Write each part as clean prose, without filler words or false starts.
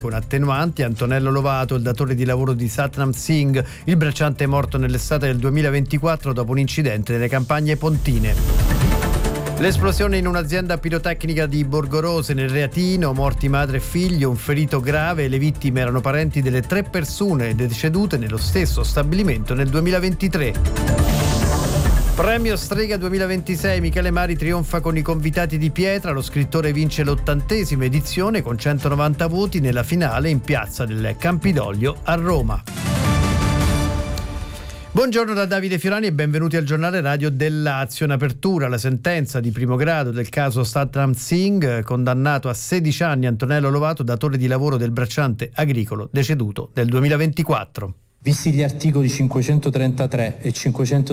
Con attenuanti, Antonello Lovato, il datore di lavoro di Satnam Singh, il bracciante è morto nell'estate del 2024 dopo un incidente nelle campagne pontine. L'esplosione in un'azienda pirotecnica di Borgorose nel Reatino, morti madre e figlio, un ferito grave. Le vittime erano parenti delle 3 persone decedute nello stesso stabilimento nel 2023. Premio Strega 2026, Michele Mari trionfa con I Convitati di Pietra, lo scrittore vince l'80ª edizione con 190 voti nella finale in piazza del Campidoglio a Roma. Buongiorno da Davide Fiorani e benvenuti al giornale radio del Lazio. In apertura la sentenza di primo grado del caso Satnam Singh, condannato a 16 anni Antonello Lovato, datore di lavoro del bracciante agricolo deceduto nel 2024. Visti gli articoli 533 e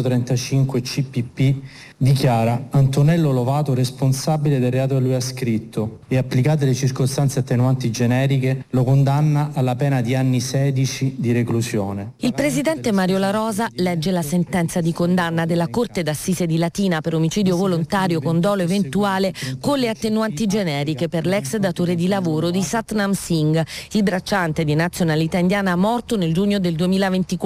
535 CPP, dichiara Antonello Lovato responsabile del reato che lui ha scritto e, applicate le circostanze attenuanti generiche, lo condanna alla pena di anni 16 di reclusione. Il presidente Mario La Rosa legge la sentenza di condanna della Corte d'Assise di Latina per omicidio volontario con dolo eventuale con le attenuanti generiche per l'ex datore di lavoro di Satnam Singh, il bracciante di nazionalità indiana morto nel giugno del 2024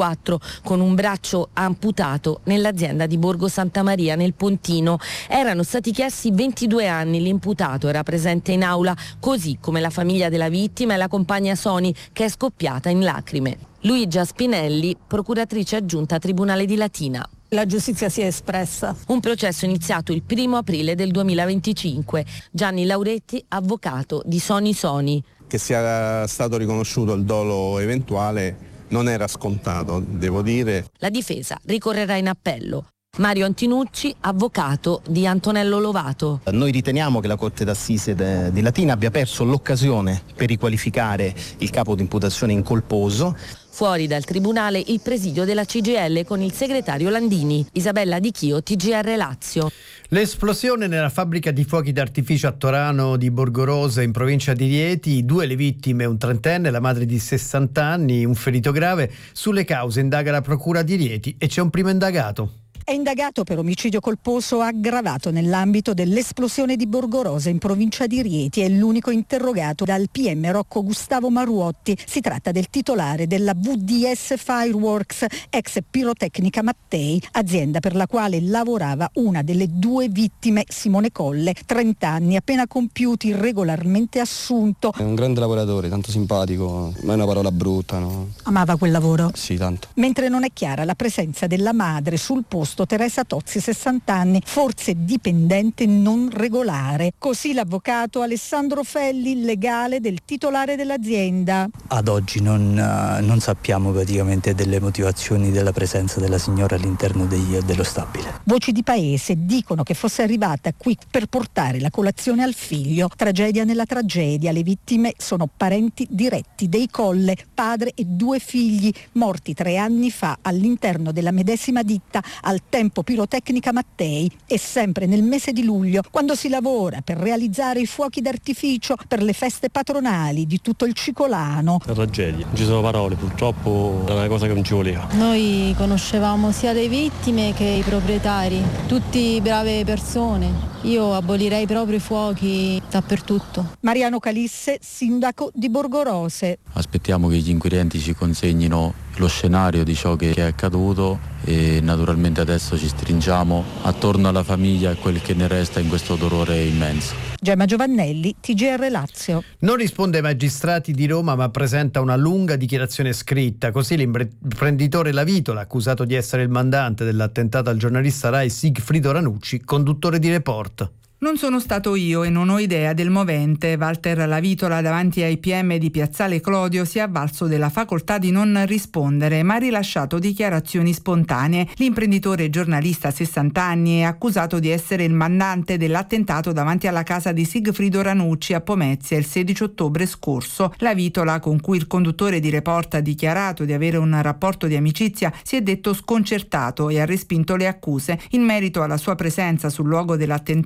con un braccio amputato nell'azienda di Borgo Santa Maria nel Pontino. Erano stati chiesti 22 anni, l'imputato era presente in aula, così come la famiglia della vittima e la compagna Soni, che è scoppiata in lacrime. Luigia Spinelli, procuratrice aggiunta Tribunale di Latina. La giustizia si è espressa. Un processo iniziato il 1 aprile del 2025. Gianni Lauretti, avvocato di Soni. Che sia stato riconosciuto il dolo eventuale non era scontato, devo dire. La difesa ricorrerà in appello. Mario Antinucci, avvocato di Antonello Lovato. Noi riteniamo che la Corte d'Assise di Latina abbia perso l'occasione per riqualificare il capo di imputazione incolposo. Fuori dal tribunale il presidio della CGIL con il segretario Landini. Isabella Di Chio, TGR Lazio. L'esplosione nella fabbrica di fuochi d'artificio a Torano di Borgorose in provincia di Rieti, 2 le vittime, un trentenne, la madre di 60 anni, un ferito grave. Sulle cause indaga la procura di Rieti e c'è un primo indagato. È indagato per omicidio colposo aggravato nell'ambito dell'esplosione di Borgorose in provincia di Rieti. È l'unico interrogato dal PM Rocco Gustavo Maruotti. Si tratta del titolare della VDS Fireworks, ex Pirotecnica Mattei, azienda per la quale lavorava una delle 2 vittime, Simone Colle, 30 anni, appena compiuti, irregolarmente assunto. È un grande lavoratore, tanto simpatico, ma è una parola brutta, no? Amava quel lavoro? Sì, tanto. Mentre non è chiara la presenza della madre sul posto, Teresa Tozzi, 60 anni, forse dipendente non regolare. Così l'avvocato Alessandro Felli, legale del titolare dell'azienda. Ad oggi non sappiamo praticamente delle motivazioni della presenza della signora all'interno dello stabile. Voci di paese dicono che fosse arrivata qui per portare la colazione al figlio. Tragedia nella tragedia. Le vittime sono parenti diretti dei Colle, padre e 2 figli, morti 3 anni fa all'interno della medesima ditta, al tempo Pirotecnica Mattei, e sempre nel mese di luglio, quando si lavora per realizzare i fuochi d'artificio per le feste patronali di tutto il Cicolano. Una tragedia, non ci sono parole, purtroppo è una cosa che non ci voleva. Noi conoscevamo sia le vittime che i proprietari, tutti brave persone. Io abolirei proprio i fuochi dappertutto. Mariano Calisse, sindaco di Borgorose. Aspettiamo che gli inquirenti ci consegnino lo scenario di ciò che è accaduto e naturalmente adesso ci stringiamo attorno alla famiglia e quel che ne resta in questo dolore immenso. Gemma Giovannelli, TGR Lazio. Non risponde ai magistrati di Roma ma presenta una lunga dichiarazione scritta. Così l'imprenditore La Vitola, accusato di essere il mandante dell'attentato al giornalista Rai Sigfrido Ranucci, conduttore di Report. Non sono stato io e non ho idea del movente. Walter La Vitola, davanti ai PM di Piazzale Clodio, si è avvalso della facoltà di non rispondere, ma ha rilasciato dichiarazioni spontanee. L'imprenditore giornalista 60 anni è accusato di essere il mandante dell'attentato davanti alla casa di Sigfrido Ranucci a Pomezia il 16 ottobre scorso. La Vitola, con cui il conduttore di Report ha dichiarato di avere un rapporto di amicizia, si è detto sconcertato e ha respinto le accuse. In merito alla sua presenza sul luogo dell'attentato, un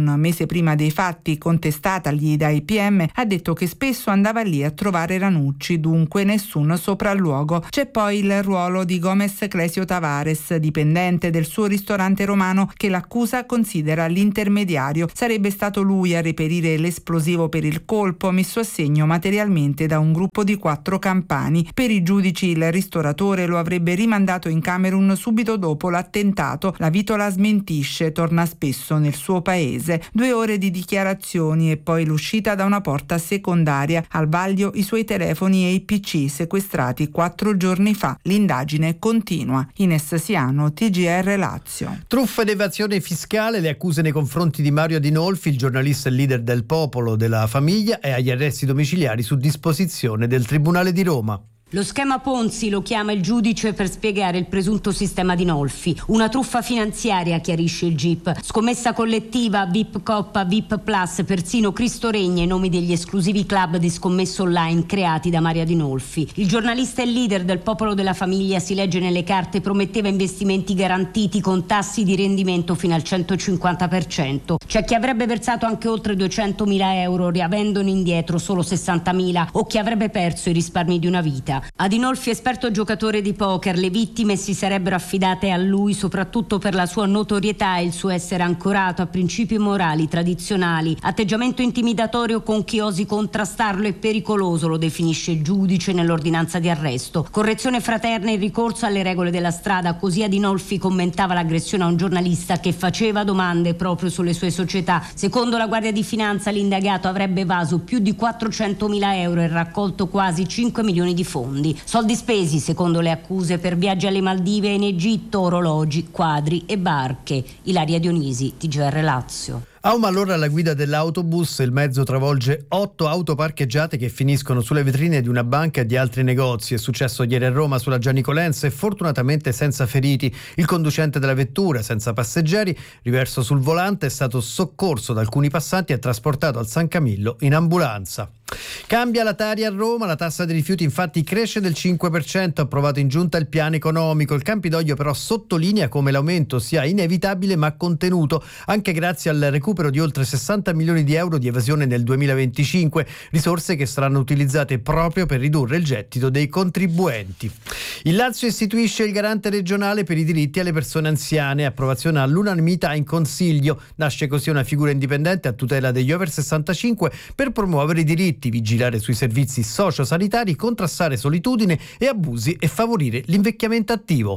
un mese prima dei fatti, contestatagli dai PM, ha detto che spesso andava lì a trovare Ranucci, dunque nessun sopralluogo. C'è poi il ruolo di Gomez Clesio Tavares, dipendente del suo ristorante romano, che l'accusa considera l'intermediario. Sarebbe stato lui a reperire l'esplosivo per il colpo, messo a segno materialmente da un gruppo di 4 campani. Per i giudici il ristoratore lo avrebbe rimandato in Camerun subito dopo l'attentato. La Vitola smentisce, torna spesso nel suo paese. 2 ore di dichiarazioni e poi l'uscita da una porta secondaria. Al vaglio i suoi telefoni e i PC sequestrati 4 giorni fa. L'indagine continua. Ines Siano, TGR Lazio. Truffa ed evasione fiscale, le accuse nei confronti di Mario Adinolfi, il giornalista e leader del Popolo della Famiglia, e agli arresti domiciliari su disposizione del Tribunale di Roma. Lo schema Ponzi lo chiama il giudice per spiegare il presunto sistema Adinolfi. Una truffa finanziaria, chiarisce il GIP. Scommessa collettiva, VIP Coppa, VIP Plus, persino Cristo Regna, i nomi degli esclusivi club di scommesse online creati da Mario Adinolfi. Il giornalista e leader del Popolo della Famiglia, si legge nelle carte, prometteva investimenti garantiti con tassi di rendimento fino al 150%. C'è chi avrebbe versato anche oltre 200.000 euro, riavendone indietro solo 60.000, o chi avrebbe perso i risparmi di una vita. Adinolfi, esperto giocatore di poker, le vittime si sarebbero affidate a lui soprattutto per la sua notorietà e il suo essere ancorato a principi morali tradizionali. Atteggiamento intimidatorio con chi osi contrastarlo è pericoloso, lo definisce il giudice nell'ordinanza di arresto. Correzione fraterna e ricorso alle regole della strada, così Adinolfi commentava l'aggressione a un giornalista che faceva domande proprio sulle sue società. Secondo la Guardia di Finanza l'indagato avrebbe evaso più di 400.000 euro e raccolto quasi 5 milioni di fondi. Soldi spesi, secondo le accuse, per viaggi alle Maldive e in Egitto, orologi, quadri e barche. Ilaria Dionisi, TGR Lazio. A un malore alla guida dell'autobus, il mezzo travolge 8 auto parcheggiate che finiscono sulle vetrine di una banca e di altri negozi. È successo ieri a Roma sulla Gianni Colenza e fortunatamente senza feriti. Il conducente della vettura, senza passeggeri, riverso sul volante, è stato soccorso da alcuni passanti e trasportato al San Camillo in ambulanza. Cambia la Tari a Roma, la tassa dei rifiuti infatti cresce del 5%, approvato in giunta il piano economico. Il Campidoglio però sottolinea come l'aumento sia inevitabile ma contenuto, anche grazie al recupero di oltre 60 milioni di euro di evasione nel 2025, risorse che saranno utilizzate proprio per ridurre il gettito dei contribuenti. Il Lazio istituisce il garante regionale per i diritti alle persone anziane, approvazione all'unanimità in Consiglio. Nasce così una figura indipendente a tutela degli over 65 per promuovere i diritti, vigilare sui servizi sociosanitari, contrastare solitudine e abusi e favorire l'invecchiamento attivo.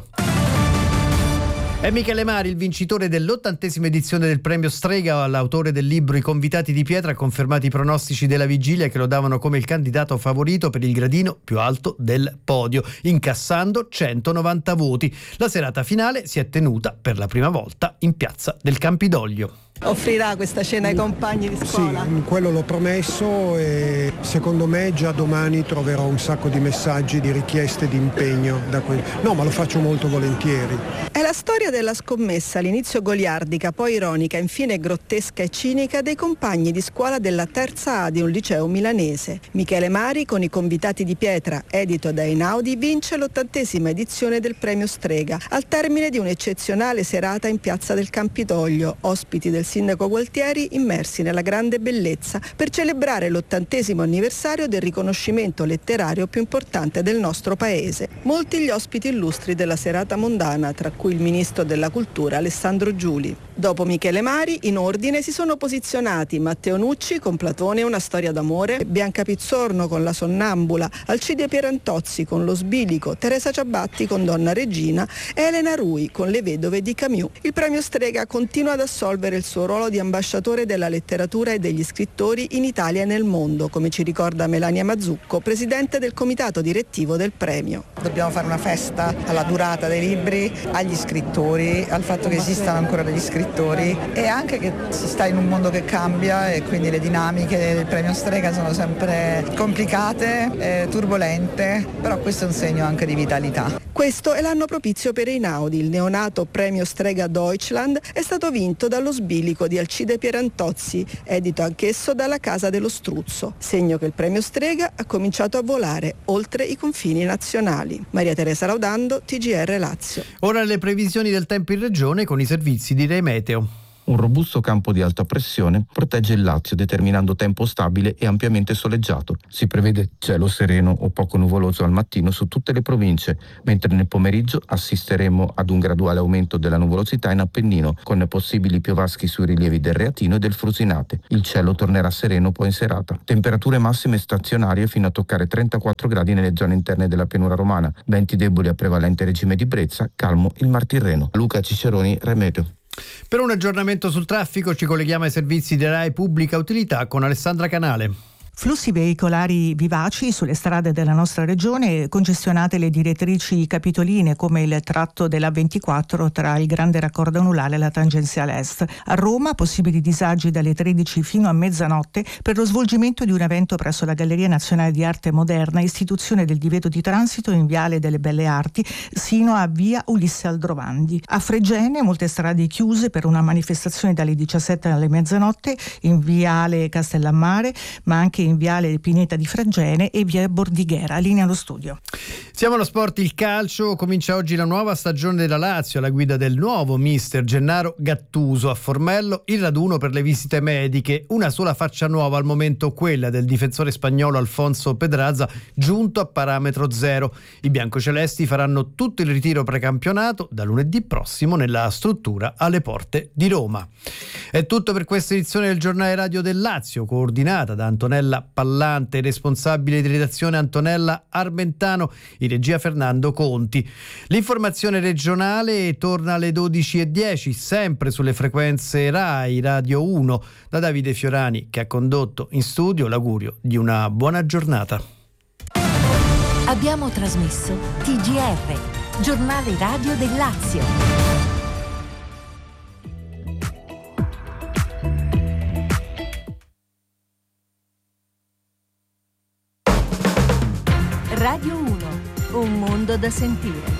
È Michele Mari, il vincitore dell'80ª edizione del premio Strega. L'autore del libro I convitati di pietra ha confermato i pronostici della vigilia che lo davano come il candidato favorito per il gradino più alto del podio, incassando 190 voti. La serata finale si è tenuta per la prima volta in piazza del Campidoglio. Offrirà questa cena ai compagni di scuola? Sì, quello l'ho promesso e secondo me già domani troverò un sacco di messaggi, di richieste di impegno. No, ma lo faccio molto volentieri. È la storia della scommessa, all'inizio goliardica, poi ironica, infine grottesca e cinica, dei compagni di scuola della terza A di un liceo milanese. Michele Mari, con I convitati di pietra, edito da Einaudi, vince l'80ª edizione del premio Strega, al termine di un'eccezionale serata in piazza del Campidoglio, ospiti del sindaco Gualtieri immersi nella grande bellezza per celebrare l'80° anniversario del riconoscimento letterario più importante del nostro paese. Molti gli ospiti illustri della serata mondana, tra cui il ministro della cultura Alessandro Giuli. Dopo Michele Mari, in ordine si sono posizionati Matteo Nucci con Platone, una storia d'amore, Bianca Pizzorno con La sonnambula, Alcide Pierantozzi con Lo sbilico, Teresa Ciabatti con Donna Regina e Elena Rui con Le vedove di Camus. Il premio Strega continua ad assolvere il suo ruolo di ambasciatore della letteratura e degli scrittori in Italia e nel mondo, come ci ricorda Melania Mazzucco, presidente del comitato direttivo del premio. Dobbiamo fare una festa alla durata dei libri, agli scrittori, al fatto che esistano ancora degli scrittori e anche che si sta in un mondo che cambia e quindi le dinamiche del premio Strega sono sempre complicate, turbolente, però questo è un segno anche di vitalità. Questo è l'anno propizio per Einaudi. Il neonato premio Strega Deutschland è stato vinto dallo sbilico di Alcide Pierantozzi, edito anch'esso dalla Casa dello Struzzo, segno che il premio Strega ha cominciato a volare oltre i confini nazionali. Maria Teresa Laudando, TGR Lazio. Ora le previsioni del tempo in regione con i servizi di Remeteo. Un robusto campo di alta pressione protegge il Lazio, determinando tempo stabile e ampiamente soleggiato. Si prevede cielo sereno o poco nuvoloso al mattino su tutte le province, mentre nel pomeriggio assisteremo ad un graduale aumento della nuvolosità in Appennino, con possibili piovaschi sui rilievi del Reatino e del Frusinate. Il cielo tornerà sereno poi in serata. Temperature massime stazionarie fino a toccare 34 gradi nelle zone interne della pianura romana. Venti deboli a prevalente regime di brezza, calmo il Mar Tirreno. Luca Ciceroni, Remeteo. Per un aggiornamento sul traffico ci colleghiamo ai servizi di Rai Pubblica Utilità con Alessandra Canale. Flussi veicolari vivaci sulle strade della nostra regione, congestionate le direttrici capitoline come il tratto della 24 tra il grande raccordo anulare e la tangenziale est. A Roma possibili disagi dalle 13 fino a mezzanotte per lo svolgimento di un evento presso la Galleria Nazionale di Arte Moderna, istituzione del divieto di transito in Viale delle Belle Arti sino a via Ulisse Aldrovandi. A Fregene molte strade chiuse per una manifestazione dalle 17 alle mezzanotte in Viale Castellammare, ma anche in Viale Pineta di Fregene e via Bordighera. Linea allo studio. Siamo allo sport, il calcio. Comincia oggi la nuova stagione della Lazio alla guida del nuovo mister Gennaro Gattuso. A Formello il raduno per le visite mediche, una sola faccia nuova al momento, quella del difensore spagnolo Alfonso Pedraza, giunto a parametro zero. I biancocelesti faranno tutto il ritiro precampionato da lunedì prossimo nella struttura alle porte di Roma. È tutto per questa edizione del Giornale Radio del Lazio, coordinata da Antonella Pallante, responsabile di redazione Antonella Armentano, in regia Fernando Conti. L'informazione regionale torna alle 12:10, sempre sulle frequenze Rai Radio 1. Da Davide Fiorani, che ha condotto in studio, l'augurio di una buona giornata. Abbiamo trasmesso TGR, Giornale Radio del Lazio. Radio 1, un mondo da sentire.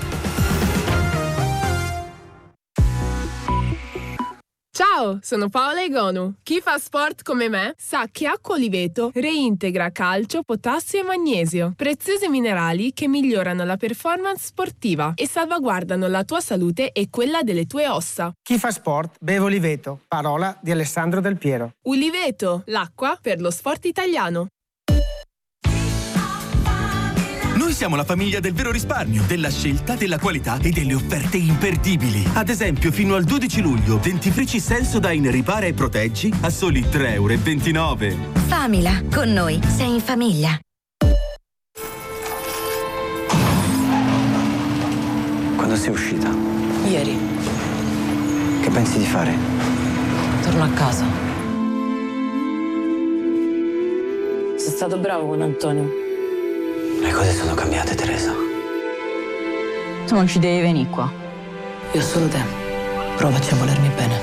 Ciao, sono Paola Egonu. Chi fa sport come me sa che Acqua Oliveto reintegra calcio, potassio e magnesio, preziosi minerali che migliorano la performance sportiva e salvaguardano la tua salute e quella delle tue ossa. Chi fa sport beve Oliveto, parola di Alessandro Del Piero. Oliveto, l'acqua per lo sport italiano. Noi siamo la famiglia del vero risparmio, della scelta, della qualità e delle offerte imperdibili. Ad esempio, fino al 12 luglio, dentifrici Sensodyne Ripara e Proteggi a soli 3,29 €. Famila, con noi sei in famiglia. Quando sei uscita? Ieri. Che pensi di fare? Torno a casa. Sei stato bravo con Antonio. Le cose sono cambiate, Teresa. Tu non ci devi venire qua. Io ho solo te. Provaci a volermi bene.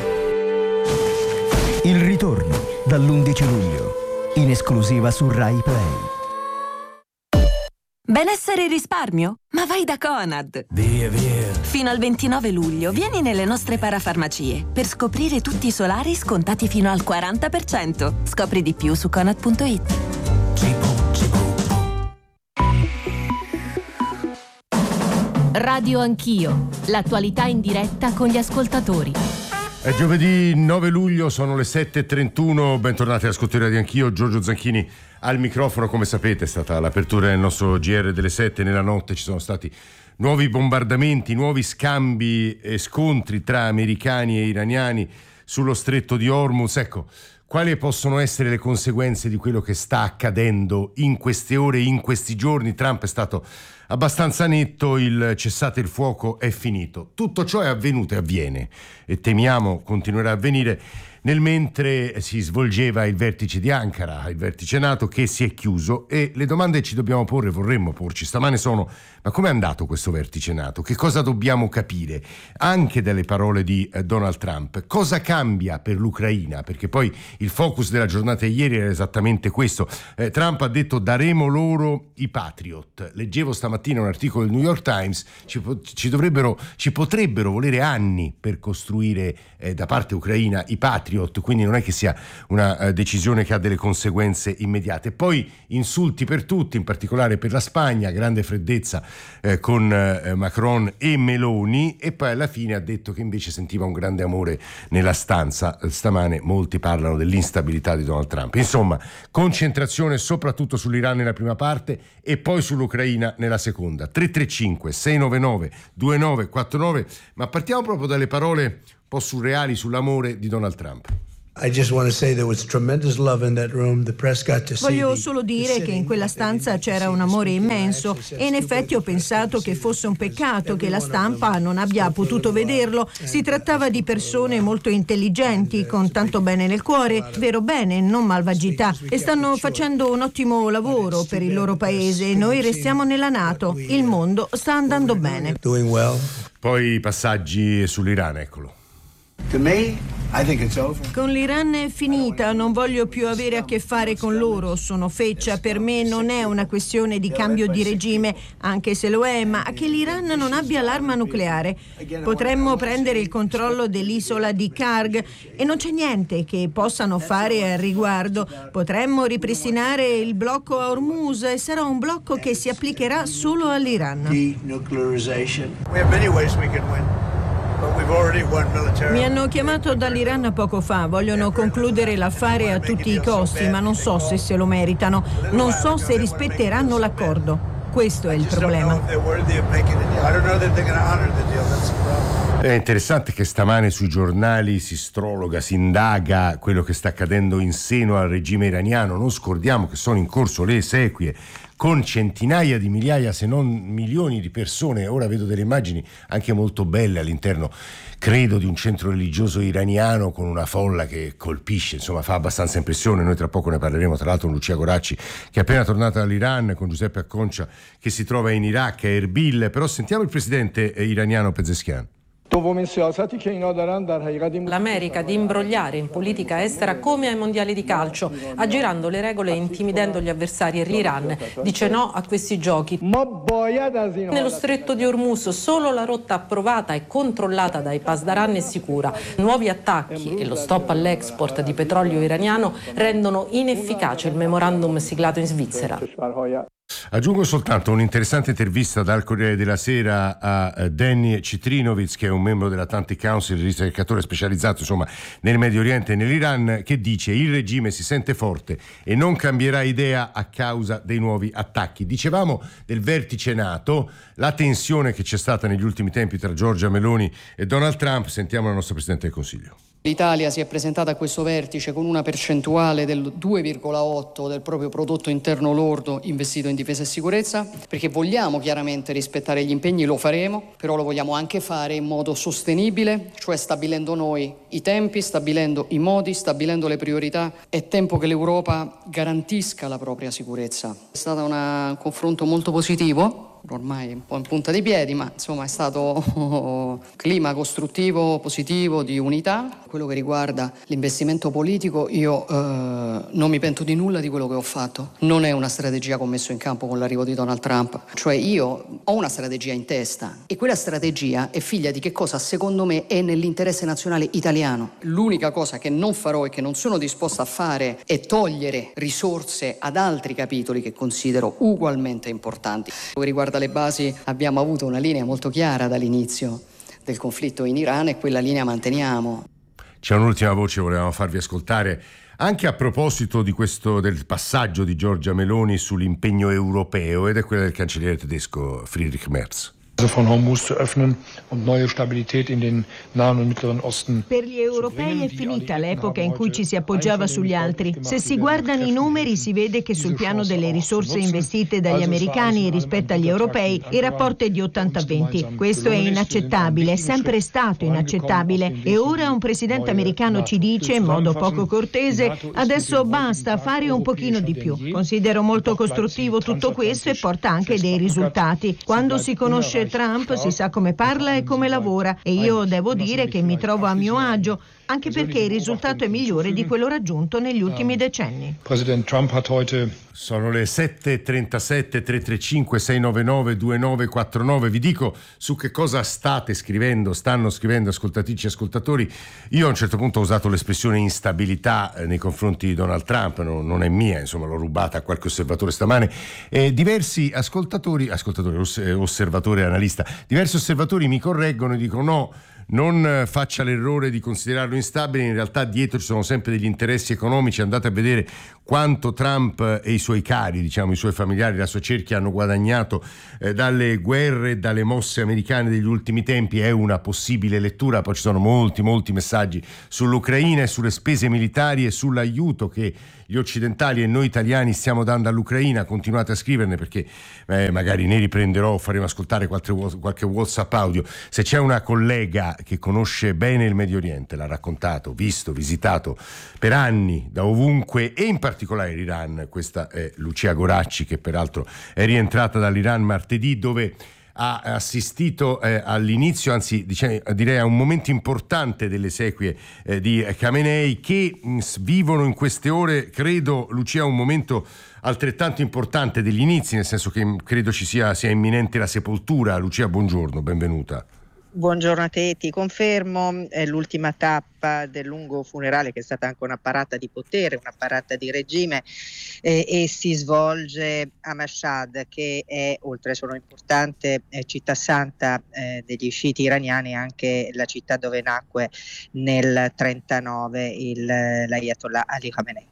Il ritorno dall'11 luglio, in esclusiva su Rai Play. Benessere e risparmio? Ma vai da Conad! Via, via! Fino al 29 luglio vieni nelle nostre parafarmacie per scoprire tutti i solari scontati fino al 40%. Scopri di più su Conad.it. Radio Anch'io, l'attualità in diretta con gli ascoltatori. È giovedì 9 luglio, sono le 7:31, bentornati all'ascoltatore di Anch'io, Giorgio Zanchini al microfono. Come sapete è stata l'apertura del nostro GR delle 7, nella notte ci sono stati nuovi bombardamenti, nuovi scambi e scontri tra americani e iraniani sullo stretto di Hormuz. Ecco, quali possono essere le conseguenze di quello che sta accadendo in queste ore, in questi giorni? Trump è stato abbastanza netto, il cessate il fuoco è finito. Tutto ciò è avvenuto e avviene e temiamo continuerà a avvenire nel mentre si svolgeva il vertice di Ankara, il vertice NATO che si è chiuso, e le domande che ci dobbiamo porre, vorremmo porci stamane sono: ma com'è andato questo vertice NATO? Che cosa dobbiamo capire anche dalle parole di Donald Trump? Cosa cambia per l'Ucraina? Perché poi il focus della giornata di ieri era esattamente questo. Trump ha detto: daremo loro i Patriot. Leggevo stamattina stamattina un articolo del New York Times, ci potrebbero volere anni per costruire da parte ucraina i Patriot, quindi non è che sia una decisione che ha delle conseguenze immediate. Poi insulti per tutti, in particolare per la Spagna, grande freddezza con Macron e Meloni, e poi alla fine ha detto che invece sentiva un grande amore nella stanza. Stamane molti parlano dell'instabilità di Donald Trump. Insomma, concentrazione soprattutto sull'Iran nella prima parte e poi sull'Ucraina nella seconda. 335 699 2949, ma partiamo proprio dalle parole un po' surreali sull'amore di Donald Trump. Voglio solo dire che in quella stanza c'era un amore immenso e in effetti ho pensato che fosse un peccato che la stampa non abbia potuto vederlo. Si trattava di persone molto intelligenti, con tanto bene nel cuore, vero bene, non malvagità, e stanno facendo un ottimo lavoro per il loro paese. Noi restiamo nella NATO, il mondo sta andando bene. Poi i passaggi sull'Iran, eccolo. Con l'Iran è finita, non voglio più avere a che fare con loro, sono feccia, per me non è una questione di cambio di regime, anche se lo è, ma che l'Iran non abbia l'arma nucleare. Potremmo prendere il controllo dell'isola di Karg e non c'è niente che possano fare al riguardo. Potremmo ripristinare il blocco a Hormuz e sarà un blocco che si applicherà solo all'Iran. Mi hanno chiamato dall'Iran poco fa, vogliono concludere l'affare a tutti i costi, ma non so se lo meritano, non so se rispetteranno l'accordo. Questo è il problema. È interessante che stamane sui giornali si strologa, si indaga quello che sta accadendo in seno al regime iraniano. Non scordiamo che sono in corso le esequie con centinaia di migliaia, se non milioni di persone. Ora vedo delle immagini anche molto belle all'interno, credo, di un centro religioso iraniano con una folla che colpisce, insomma fa abbastanza impressione. Noi tra poco ne parleremo tra l'altro con Lucia Goracci, che è appena tornata dall'Iran, con Giuseppe Acconcia che si trova in Iraq, a Erbil. Però sentiamo il presidente iraniano Pezeshkian. L'America di imbrogliare in politica estera come ai mondiali di calcio, aggirando le regole e intimidendo gli avversari, e l'Iran dice no a questi giochi. Nello stretto di Hormuz solo la rotta approvata e controllata dai Pasdaran è sicura. Nuovi attacchi e lo stop all'export di petrolio iraniano rendono inefficace il memorandum siglato in Svizzera. Aggiungo soltanto un'interessante intervista dal Corriere della Sera a Danny Citrinovitz, che è un membro dell'Atlantic Council, ricercatore specializzato insomma nel Medio Oriente e nell'Iran, che dice: il regime si sente forte e non cambierà idea a causa dei nuovi attacchi. Dicevamo del vertice NATO, la tensione che c'è stata negli ultimi tempi tra Giorgia Meloni e Donald Trump. Sentiamo la nostra Presidente del Consiglio. L'Italia si è presentata a questo vertice con una percentuale del 2,8 del proprio prodotto interno lordo investito in difesa e sicurezza, perché vogliamo chiaramente rispettare gli impegni, lo faremo, però lo vogliamo anche fare in modo sostenibile, cioè stabilendo noi i tempi, stabilendo i modi, stabilendo le priorità. È tempo che l'Europa garantisca la propria sicurezza. È stato un confronto molto positivo, ormai un po' in punta di piedi, ma insomma è stato un clima costruttivo, positivo, di unità. Quello che riguarda l'investimento politico, io non mi pento di nulla di quello che ho fatto. Non è una strategia che ho messo in campo con l'arrivo di Donald Trump, cioè io ho una strategia in testa e quella strategia è figlia di che cosa secondo me è nell'interesse nazionale italiano. L'unica cosa che non farò e che non sono disposta a fare è togliere risorse ad altri capitoli che considero ugualmente importanti. Che riguarda le basi, abbiamo avuto una linea molto chiara dall'inizio del conflitto in Iran e quella linea manteniamo. C'è un'ultima voce che volevamo farvi ascoltare anche a proposito di del passaggio di Giorgia Meloni sull'impegno europeo, ed è quella del cancelliere tedesco Friedrich Merz. Von Hormuz zu öffnen und neue Stabilität in den Nahen und Mittleren Osten. Per gli europei è finita l'epoca in cui ci si appoggiava sugli altri. Se si guardano i numeri si vede che sul piano delle risorse investite dagli americani rispetto agli europei il rapporto è di 80-20. Questo è inaccettabile, è sempre stato inaccettabile, e ora un presidente americano ci dice in modo poco cortese: adesso basta, fare un pochino di più. Considero molto costruttivo tutto questo e porta anche dei risultati. Quando si conosce Trump si sa come parla e come lavora, e io devo dire che mi trovo a mio agio. anche perché il risultato è migliore di quello raggiunto negli ultimi decenni. President Trump hat heute. Sono le 7.37, 335 699 2949. Vi dico su che cosa stanno scrivendo ascoltatrici e ascoltatori. Io a un certo punto ho usato l'espressione instabilità nei confronti di Donald Trump, non è mia, insomma l'ho rubata a qualche osservatore stamane. Diversi osservatori e analista, diversi osservatori mi correggono e dicono no, non faccia l'errore di considerarlo instabile, in realtà dietro ci sono sempre degli interessi economici. Andate a vedere quanto Trump e i suoi cari, diciamo i suoi familiari, la sua cerchia hanno guadagnato dalle guerre e dalle mosse americane degli ultimi tempi. È una possibile lettura. Poi ci sono molti messaggi sull'Ucraina e sulle spese militari e sull'aiuto che gli occidentali e noi italiani stiamo dando all'Ucraina. Continuate a scriverne, perché magari ne riprenderò, faremo ascoltare qualche WhatsApp audio. Se c'è una collega che conosce bene il Medio Oriente, l'ha raccontato, visto, visitato per anni da ovunque, e in particolare l'Iran, questa è Lucia Goracci, che peraltro è rientrata dall'Iran martedì, dove ha assistito all'inizio, anzi direi a un momento importante delle esequie di Khamenei, che vivono in queste ore, credo, Lucia, un momento altrettanto importante degli inizi, nel senso che credo sia imminente la sepoltura. Lucia, buongiorno, benvenuta. Buongiorno a te, ti confermo, è l'ultima tappa del lungo funerale, che è stata anche una parata di potere, una parata di regime, e si svolge a Mashhad, che è, oltre a essere un'importante città santa degli sciiti iraniani, anche la città dove nacque nel 1939 l'Ayatollah Ali Khamenei.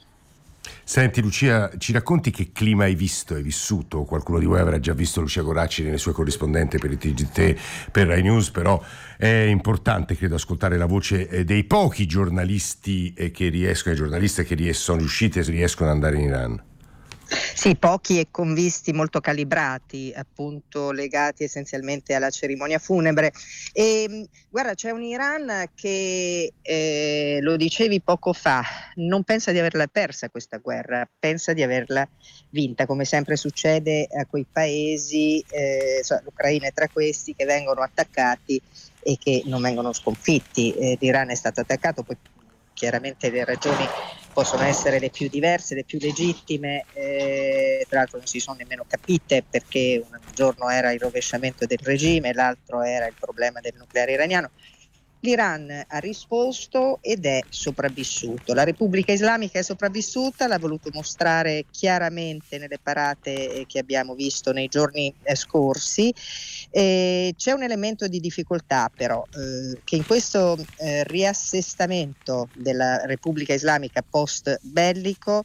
Senti Lucia, ci racconti che clima hai visto, hai vissuto? Qualcuno di voi avrà già visto Lucia Goracci nelle sue corrispondenti per il TGT, per Rai News, però è importante, credo, ascoltare la voce dei pochi giornalisti che sono riusciti e riescono ad andare in Iran. Sì, pochi e con visti molto calibrati, appunto legati essenzialmente alla cerimonia funebre. E guarda, c'è un Iran che, lo dicevi poco fa, non pensa di averla persa questa guerra, pensa di averla vinta, come sempre succede a quei paesi, l'Ucraina è tra questi, che vengono attaccati e che non vengono sconfitti. L'Iran è stato attaccato, poi chiaramente le ragioni possono essere le più diverse, le più legittime, tra l'altro non si sono nemmeno capite, perché un giorno era il rovesciamento del regime, l'altro era il problema del nucleare iraniano. L'Iran ha risposto ed è sopravvissuto. La Repubblica Islamica è sopravvissuta, l'ha voluto mostrare chiaramente nelle parate che abbiamo visto nei giorni scorsi. C'è un elemento di difficoltà però, che in questo riassestamento della Repubblica Islamica post bellico,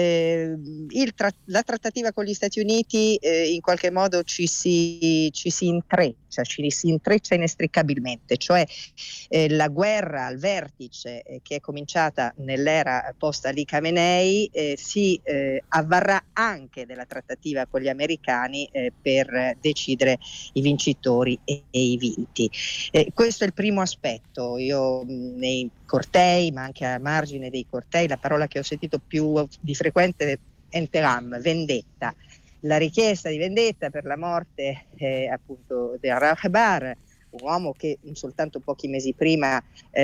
la trattativa con gli Stati Uniti in qualche modo ci si intreccia inestricabilmente, cioè la guerra al vertice che è cominciata nell'era post Ali Khamenei si avvarrà anche della trattativa con gli americani per decidere i vincitori e i vinti. Questo è il primo aspetto. Io nei cortei, ma anche a margine dei cortei, la parola che ho sentito più di frequente è enteram, vendetta. La richiesta di vendetta per la morte appunto di Al-Rahbar, un uomo che soltanto pochi mesi prima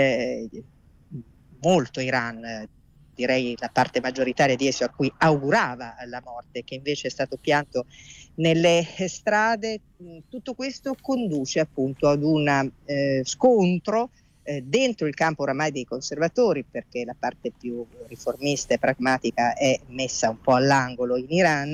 molto Iran, direi la parte maggioritaria di esso, a cui augurava la morte, che invece è stato pianto nelle strade. Tutto questo conduce appunto ad un scontro dentro il campo oramai dei conservatori, perché la parte più riformista e pragmatica è messa un po' all'angolo in Iran,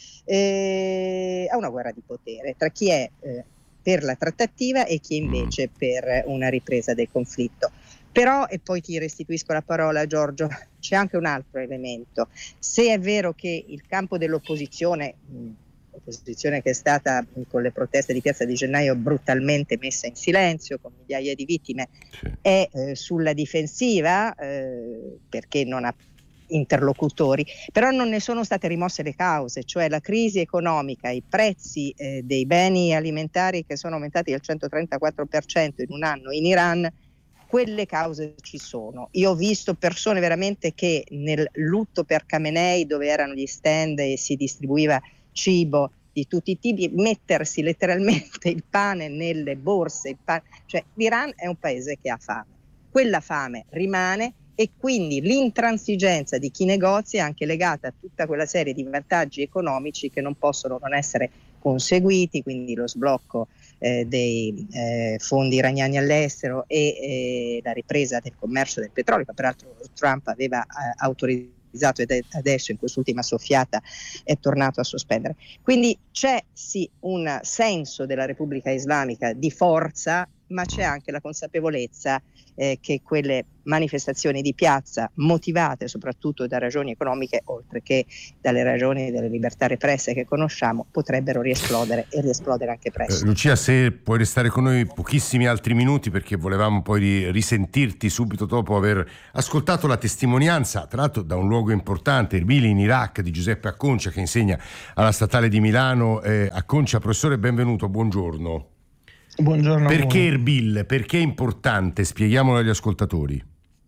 a una guerra di potere tra chi è per la trattativa e chi invece per una ripresa del conflitto. Però, e poi ti restituisco la parola Giorgio, c'è anche un altro elemento. Se è vero che il campo dell'opposizione, opposizione che è stata con le proteste di Piazza di Gennaio brutalmente messa in silenzio, con migliaia di vittime, è sulla difensiva perché non ha interlocutori, però non ne sono state rimosse le cause, cioè la crisi economica, i prezzi dei beni alimentari che sono aumentati del 134% in un anno in Iran. Quelle cause ci sono. Io ho visto persone veramente che nel lutto per Khamenei, dove erano gli stand e si distribuiva cibo di tutti i tipi, mettersi letteralmente il pane nelle borse, cioè l'Iran è un paese che ha fame. quella fame rimane e quindi l'intransigenza di chi negozia è anche legata a tutta quella serie di vantaggi economici che non possono non essere conseguiti, quindi lo sblocco dei fondi iraniani all'estero e la ripresa del commercio del petrolio, che peraltro Trump aveva autorizzato ed adesso in quest'ultima soffiata è tornato a sospendere. Quindi c'è sì un senso della Repubblica Islamica di forza, ma c'è anche la consapevolezza che quelle manifestazioni di piazza, motivate soprattutto da ragioni economiche, oltre che dalle ragioni delle libertà represse che conosciamo, potrebbero riesplodere e riesplodere anche presto. Lucia, se puoi restare con noi pochissimi altri minuti, perché volevamo poi risentirti subito dopo aver ascoltato la testimonianza, tra l'altro da un luogo importante, Erbil in Iraq, di Giuseppe Acconcia, che insegna alla Statale di Milano. Acconcia, professore, benvenuto, buongiorno. Buongiorno. Perché Erbil? Perché è importante? Spieghiamolo agli ascoltatori.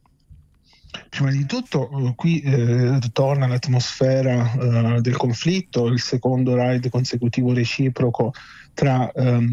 Prima di tutto qui torna l'atmosfera del conflitto, il secondo raid consecutivo reciproco tra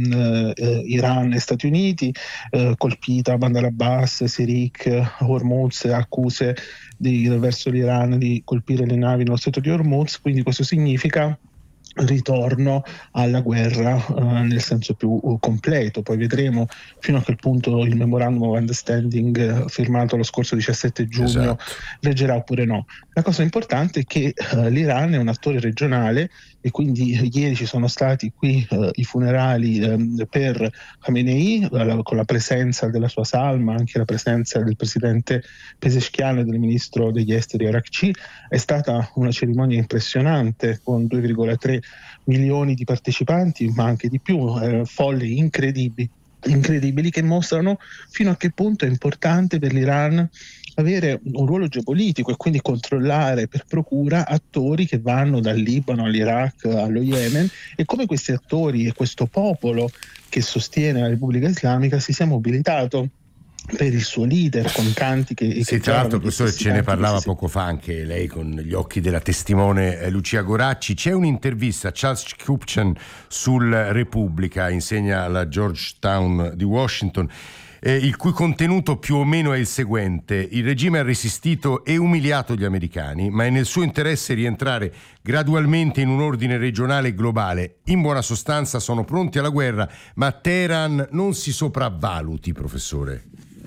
Iran e Stati Uniti, colpita Bandar Abbas, Sirik, Hormuz, accuse verso l'Iran di colpire le navi nello stretto di Hormuz, quindi questo significa ritorno alla guerra nel senso più completo. Poi vedremo fino a che punto il Memorandum of Understanding firmato lo scorso 17 giugno reggerà oppure no. La cosa importante è che l'Iran è un attore regionale e quindi ieri ci sono stati qui i funerali per Khamenei con la presenza della sua salma, anche la presenza del presidente Pezeshkian e del ministro degli esteri Arakci. È stata una cerimonia impressionante con 2,3 milioni di partecipanti, ma anche di più, folle incredibili che mostrano fino a che punto è importante per l'Iran avere un ruolo geopolitico e quindi controllare per procura attori che vanno dal Libano all'Iraq allo Yemen, e come questi attori e questo popolo che sostiene la Repubblica Islamica si sia mobilitato per il suo leader con canti che sì, tra l'altro professore ce ne parlava poco fa anche lei con gli occhi della testimone Lucia Goracci. C'è un'intervista a Charles Kupchan sul Repubblica, insegna alla Georgetown di Washington, il cui contenuto più o meno è il seguente: il regime ha resistito e umiliato gli americani, ma è nel suo interesse rientrare gradualmente in un ordine regionale e globale. In buona sostanza sono pronti alla guerra, ma Teheran non si sopravvaluti, professore.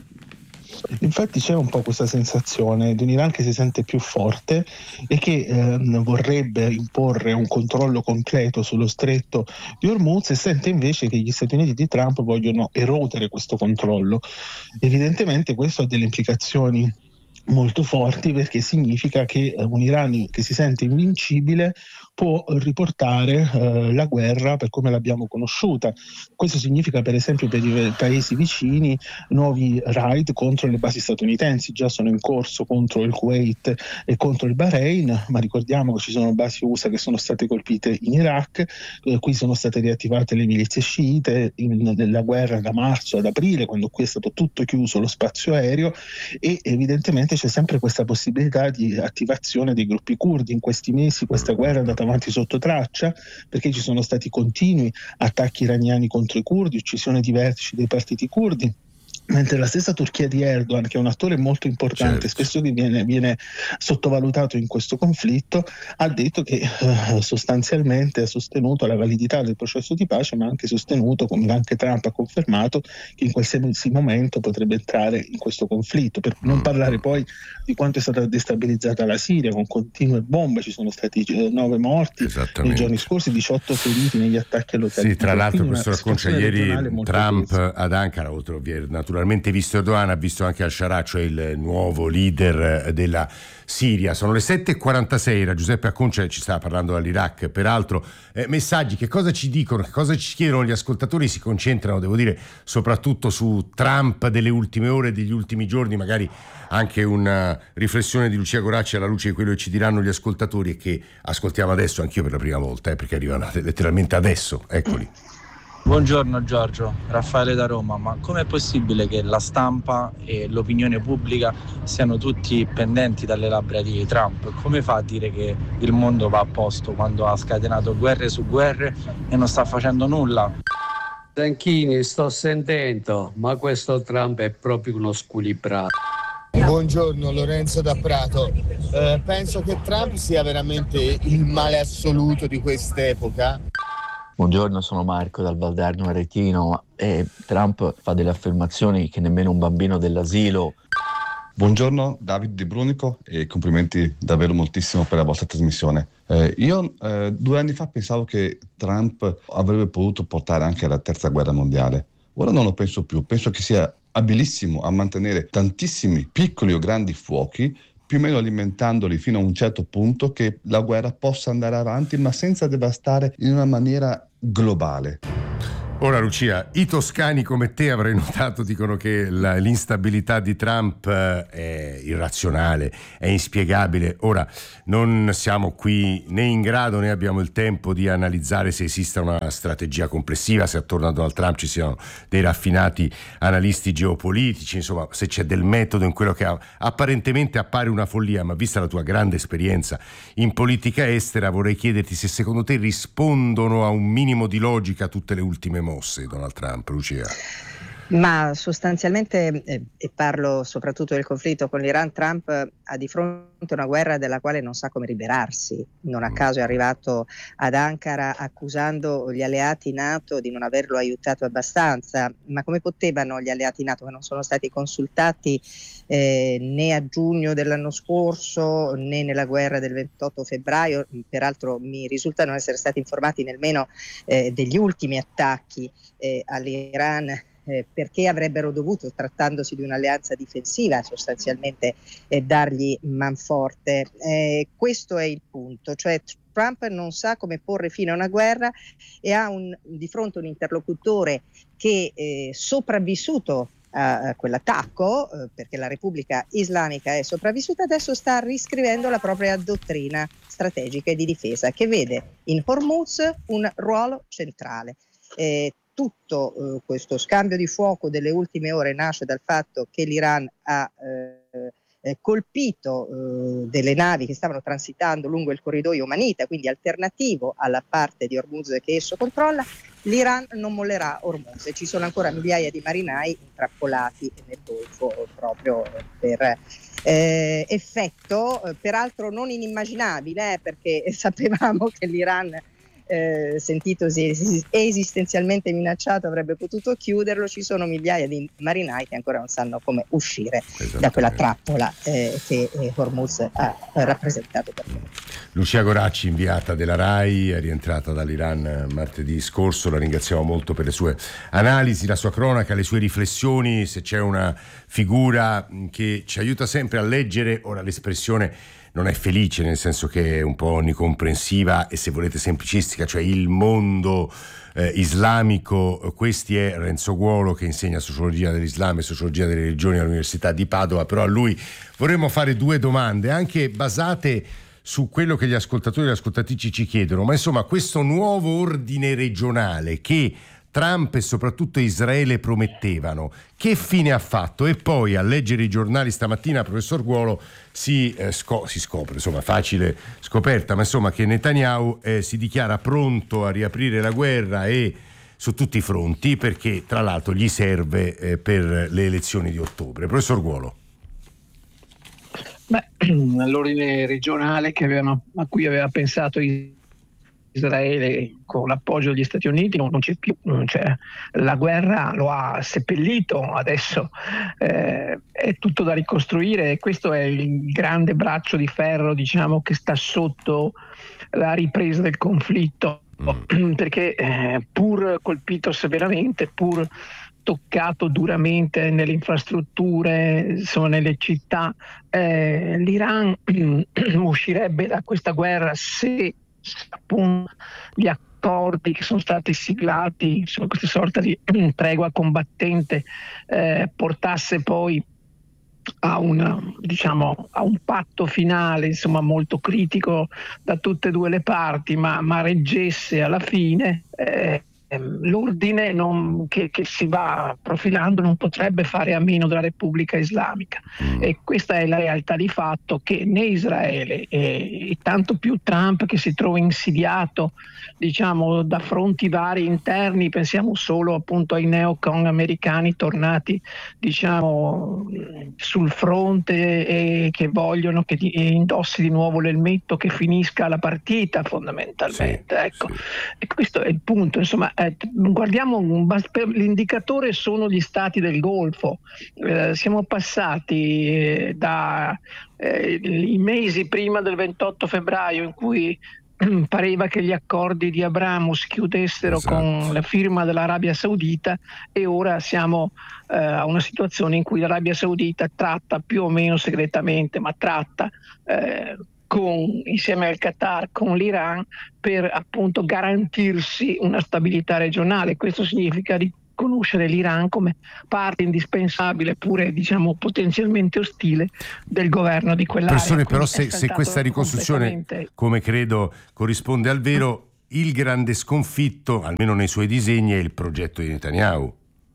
Infatti c'è un po' questa sensazione di un Iran che si sente più forte e che vorrebbe imporre un controllo completo sullo stretto di Hormuz, e sente invece che gli Stati Uniti di Trump vogliono erodere questo controllo. Evidentemente questo ha delle implicazioni molto forti, perché significa che un Iran che si sente invincibile può riportare la guerra per come l'abbiamo conosciuta. Questo significa per esempio per i paesi vicini nuovi raid contro le basi statunitensi, già sono in corso contro il Kuwait e contro il Bahrain, ma ricordiamo che ci sono basi USA che sono state colpite in Iraq, qui sono state riattivate le milizie sciite nella guerra da marzo ad aprile, quando qui è stato tutto chiuso lo spazio aereo, e evidentemente c'è sempre questa possibilità di attivazione dei gruppi curdi. In questi mesi questa guerra è andata avanti sotto traccia, perché ci sono stati continui attacchi iraniani contro i curdi, uccisione di vertici dei partiti curdi, mentre la stessa Turchia di Erdogan, che è un attore molto importante, spesso viene sottovalutato in questo conflitto, ha detto che sostanzialmente ha sostenuto la validità del processo di pace, ma ha anche sostenuto, come anche Trump ha confermato, che in qualsiasi momento potrebbe entrare in questo conflitto, per non parlare poi di quanto è stata destabilizzata la Siria con continue bombe. Ci sono stati 9 morti nei giorni scorsi, 18 feriti negli attacchi all'hotel. Sì, tra l'altro, professor Acconcia, ieri Trump ad Ankara, oltre a naturalmente visto Erdogan, ha visto anche Al-Shara, cioè il nuovo leader della Siria. Sono le 7.46, era Giuseppe Acconcia che ci stava parlando dall'Iraq. Peraltro messaggi, che cosa ci dicono, che cosa ci chiedono gli ascoltatori? Si concentrano, devo dire, soprattutto su Trump delle ultime ore, degli ultimi giorni, magari anche una riflessione di Lucia Goracci alla luce di quello che ci diranno gli ascoltatori e che ascoltiamo adesso anch'io per la prima volta, perché arrivano letteralmente adesso, eccoli. Buongiorno Giorgio, Raffaele da Roma. Ma com'è possibile che la stampa e l'opinione pubblica siano tutti pendenti dalle labbra di Trump? Come fa a dire che il mondo va a posto quando ha scatenato guerre su guerre e non sta facendo nulla Zanchini, sto sentendo, ma questo Trump è proprio uno squilibrato. Buongiorno, Lorenzo da Prato. Penso che Trump sia veramente il male assoluto di quest'epoca. Buongiorno, sono Marco dal Valdarno Aretino e Trump fa delle affermazioni che nemmeno un bambino dell'asilo. Buongiorno, David Di Brunico, e complimenti davvero moltissimo per la vostra trasmissione. Io 2 anni fa pensavo che Trump avrebbe potuto portare anche alla terza guerra mondiale. Ora non lo penso più, penso che sia abilissimo a mantenere tantissimi piccoli o grandi fuochi, più o meno alimentandoli fino a un certo punto che la guerra possa andare avanti, ma senza devastare in una maniera globale. Ora Lucia, i toscani come te, avrai notato, dicono che l'instabilità di Trump è irrazionale, è inspiegabile. Ora non siamo qui né in grado né abbiamo il tempo di analizzare se esista una strategia complessiva, se attorno a Donald Trump ci siano dei raffinati analisti geopolitici, insomma se c'è del metodo in quello che apparentemente appare una follia, ma vista la tua grande esperienza in politica estera vorrei chiederti se secondo te rispondono a un minimo di logica tutte le ultime mosse Donald Trump, Lucia. Ma sostanzialmente, e parlo soprattutto del conflitto con l'Iran, Trump ha di fronte una guerra della quale non sa come liberarsi. Non a caso è arrivato ad Ankara accusando gli alleati NATO di non averlo aiutato abbastanza. Ma come potevano gli alleati NATO, che non sono stati consultati né a giugno dell'anno scorso né nella guerra del 28 febbraio, peraltro mi risulta non essere stati informati nemmeno degli ultimi attacchi all'Iran, perché avrebbero dovuto, trattandosi di un'alleanza difensiva, sostanzialmente dargli manforte. Questo è il punto, cioè Trump non sa come porre fine a una guerra e ha di fronte un interlocutore che sopravvissuto a quell'attacco, perché la Repubblica Islamica è sopravvissuta, adesso sta riscrivendo la propria dottrina strategica e di difesa, che vede in Hormuz un ruolo centrale. Tutto questo scambio di fuoco delle ultime ore nasce dal fatto che l'Iran ha colpito delle navi che stavano transitando lungo il corridoio Omanita, quindi alternativo alla parte di Hormuz che esso controlla. L'Iran non mollerà Hormuz e ci sono ancora migliaia di marinai intrappolati nel Golfo proprio per effetto peraltro non inimmaginabile, perché sapevamo che l'Iran, sentitosi esistenzialmente minacciato, avrebbe potuto chiuderlo. Ci sono migliaia di marinai che ancora non sanno come uscire da quella trappola che Hormuz ha rappresentato per noi. Lucia Goracci, inviata della RAI, è rientrata dall'Iran martedì scorso, la ringraziamo molto per le sue analisi, la sua cronaca, le sue riflessioni. Se c'è una figura che ci aiuta sempre a leggere, ora l'espressione non è felice, nel senso che è un po' onnicomprensiva e, se volete, semplicistica, cioè il mondo islamico. Questi è Renzo Guolo, che insegna sociologia dell'Islam e sociologia delle religioni all'Università di Padova. Però a lui vorremmo fare 2 domande, anche basate su quello che gli ascoltatori e le ascoltatrici ci chiedono. Ma insomma, questo nuovo ordine regionale che Trump e soprattutto Israele promettevano, che fine ha fatto? E poi, a leggere i giornali stamattina, professor Guolo, si scopre, insomma, facile scoperta, ma insomma, che Netanyahu si dichiara pronto a riaprire la guerra, e su tutti i fronti, perché tra l'altro gli serve per le elezioni di ottobre. Professor Guolo. L'ordine regionale a cui aveva pensato Israele con l'appoggio degli Stati Uniti non c'è più, la guerra lo ha seppellito, adesso è tutto da ricostruire, e questo è il grande braccio di ferro, diciamo, che sta sotto la ripresa del conflitto, perché pur colpito severamente, pur toccato duramente nelle infrastrutture, insomma, nelle città, l'Iran uscirebbe da questa guerra se appunto gli accordi che sono stati siglati, insomma, questa sorta di tregua combattente, portasse poi a un patto finale, insomma, molto critico da tutte e due le parti, ma reggesse alla fine. l'ordine che si va profilando non potrebbe fare a meno della Repubblica Islamica, e questa è la realtà di fatto, che né Israele e tanto più Trump, che si trova insidiato diciamo da fronti vari interni, pensiamo solo appunto ai neocon americani tornati diciamo sul fronte e che vogliono che indossi di nuovo l'elmetto, che finisca la partita fondamentalmente. Sì, ecco, sì. E questo è il punto, insomma. Guardiamo, l'indicatore sono gli stati del Golfo, siamo passati i mesi prima del 28 febbraio in cui pareva che gli accordi di Abramo si chiudessero con la firma dell'Arabia Saudita, e ora siamo a una situazione in cui l'Arabia Saudita tratta più o meno segretamente, ma tratta insieme al Qatar con l'Iran per appunto garantirsi una stabilità regionale. Questo significa riconoscere l'Iran come parte indispensabile, pure diciamo potenzialmente ostile, del governo di quell'area. Professore, però se questa ricostruzione, come credo corrisponde al vero, il grande sconfitto, almeno nei suoi disegni, è il progetto di Netanyahu.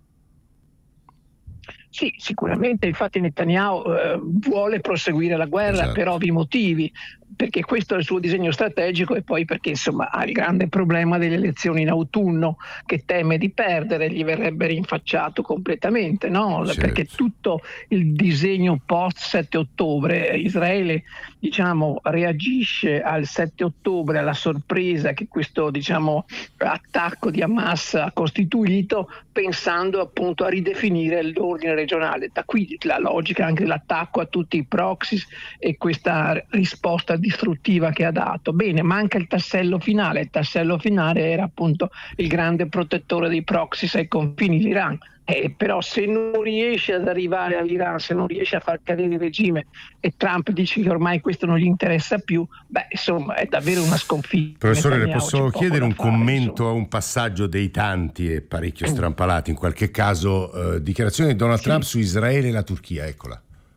Sì, sicuramente, infatti Netanyahu vuole proseguire la guerra per ovvi motivi, perché questo è il suo disegno strategico, e poi perché insomma ha il grande problema delle elezioni in autunno, che teme di perdere, gli verrebbe rinfacciato completamente, no? Certo. Perché tutto il disegno post 7 ottobre, Israele diciamo reagisce al 7 ottobre, alla sorpresa che questo diciamo attacco di Hamas ha costituito, pensando appunto a ridefinire l'ordine regionale. Da qui la logica anche dell'attacco a tutti i proxies e questa risposta distruttiva che ha dato. Bene, manca il tassello finale. Il tassello finale era appunto il grande protettore dei proxies ai confini, l'Iran. Però se non riesce ad arrivare all'Iran, se non riesce a far cadere il regime, e Trump dice che ormai questo non gli interessa più, insomma è davvero una sconfitta. Professore, le posso chiedere un commento a un passaggio dei tanti e parecchio strampalati in qualche caso, dichiarazione di Donald Trump su Israele e la Turchia, eccola.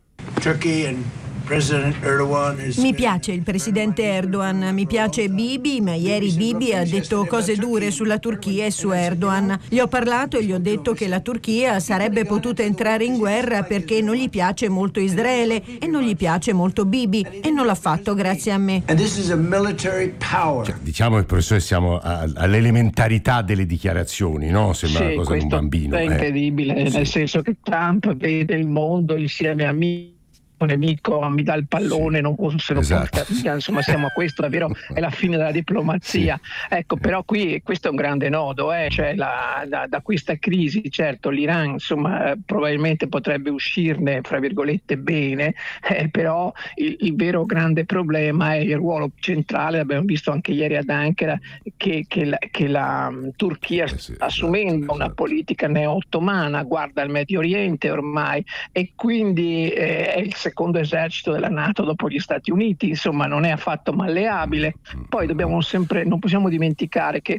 Mi piace il presidente Erdogan, mi piace Bibi, ma ieri Bibi ha detto cose dure sulla Turchia e su Erdogan. Gli ho parlato e gli ho detto che la Turchia sarebbe potuta entrare in guerra perché non gli piace molto Israele e non gli piace molto Bibi, e non l'ha fatto grazie a me. Diciamo che, professore, siamo all'elementarità delle dichiarazioni, no? Sembra una cosa di un bambino. È incredibile, nel senso che Trump vede il mondo insieme a me. Un nemico mi dà il pallone, non posso, insomma siamo a questo, davvero è la fine della diplomazia. Ecco, però qui questo è un grande nodo, cioè da questa crisi, certo l'Iran insomma probabilmente potrebbe uscirne fra virgolette bene, però il vero grande problema è il ruolo centrale, l'abbiamo visto anche ieri ad Ankara, che la Turchia sta assumendo una politica neo-ottomana, guarda al Medio Oriente ormai, e quindi è il secondo esercito della NATO dopo gli Stati Uniti, insomma non è affatto malleabile. Poi non possiamo dimenticare che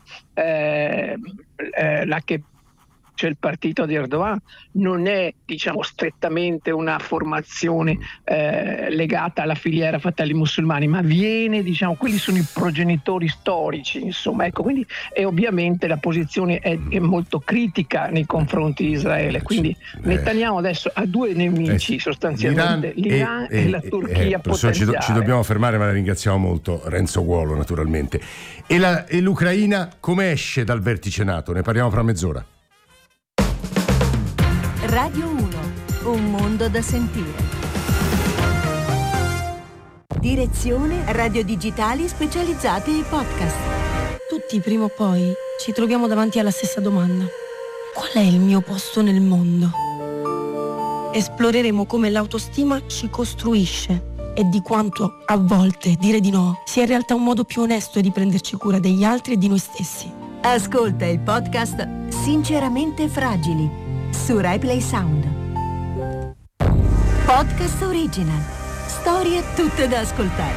c'è il partito di Erdogan, non è diciamo strettamente una formazione legata alla filiera Fratelli Musulmani, ma viene quelli sono i progenitori storici, insomma, ecco, quindi e ovviamente la posizione è molto critica nei confronti di Israele, quindi Netanyahu adesso ha due nemici sostanzialmente, l'Iran e la Turchia potenziale. Ci dobbiamo fermare, ma la ringraziamo molto, Renzo Guolo naturalmente. E l'Ucraina come esce dal vertice NATO? Ne parliamo fra mezz'ora. Radio 1, un mondo da sentire. Direzione radio digitali specializzate in podcast. Tutti prima o poi ci troviamo davanti alla stessa domanda: qual è il mio posto nel mondo? Esploreremo come l'autostima ci costruisce e di quanto a volte dire di no sia in realtà un modo più onesto di prenderci cura degli altri e di noi stessi. Ascolta il podcast Sinceramente Fragili su RaiPlay Sound. Podcast original. Storie tutte da ascoltare.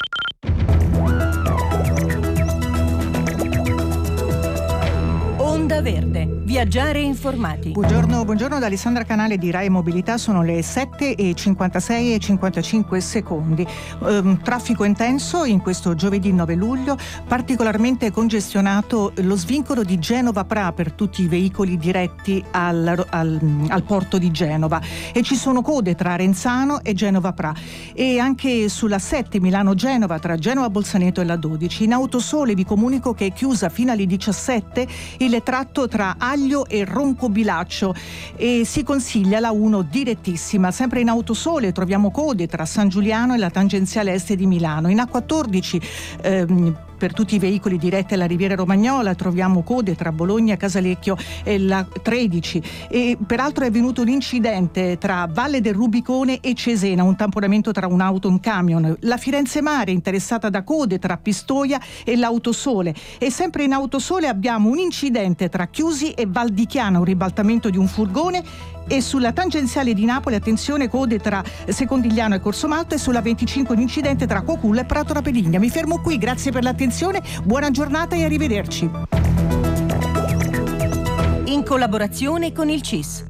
Onda Onda Verde. Viaggiare informati. Buongiorno da Alessandra Canale di Rai Mobilità, sono le 7:56 e 55 secondi. Traffico intenso in questo giovedì 9 luglio, particolarmente congestionato lo svincolo di Genova-Pra per tutti i veicoli diretti al porto di Genova, e ci sono code tra Renzano e Genova-Pra, e anche sulla 7 Milano-Genova tra Genova-Bolzaneto e la 12. In Autosole vi comunico che è chiusa fino alle 17 il tratto tra Aglio e Roncobilaccio e si consiglia la 1 direttissima. Sempre in Autosole troviamo code tra San Giuliano e la tangenziale est di Milano. In A14 per tutti i veicoli diretti alla Riviera Romagnola troviamo code tra Bologna, Casalecchio e la 13, e peraltro è avvenuto un incidente tra Valle del Rubicone e Cesena, un tamponamento tra un'auto e un camion. La Firenze Mare è interessata da code tra Pistoia e l'Autosole, e sempre in Autosole abbiamo un incidente tra Chiusi e Val di Chiana, un ribaltamento di un furgone, e sulla tangenziale di Napoli attenzione, code tra Secondigliano e Corso Malta, e sulla 25 un incidente tra Coculla e Prato Rapedigna. Mi fermo qui, grazie per l'attenzione, buona giornata e arrivederci. In collaborazione con il CIS.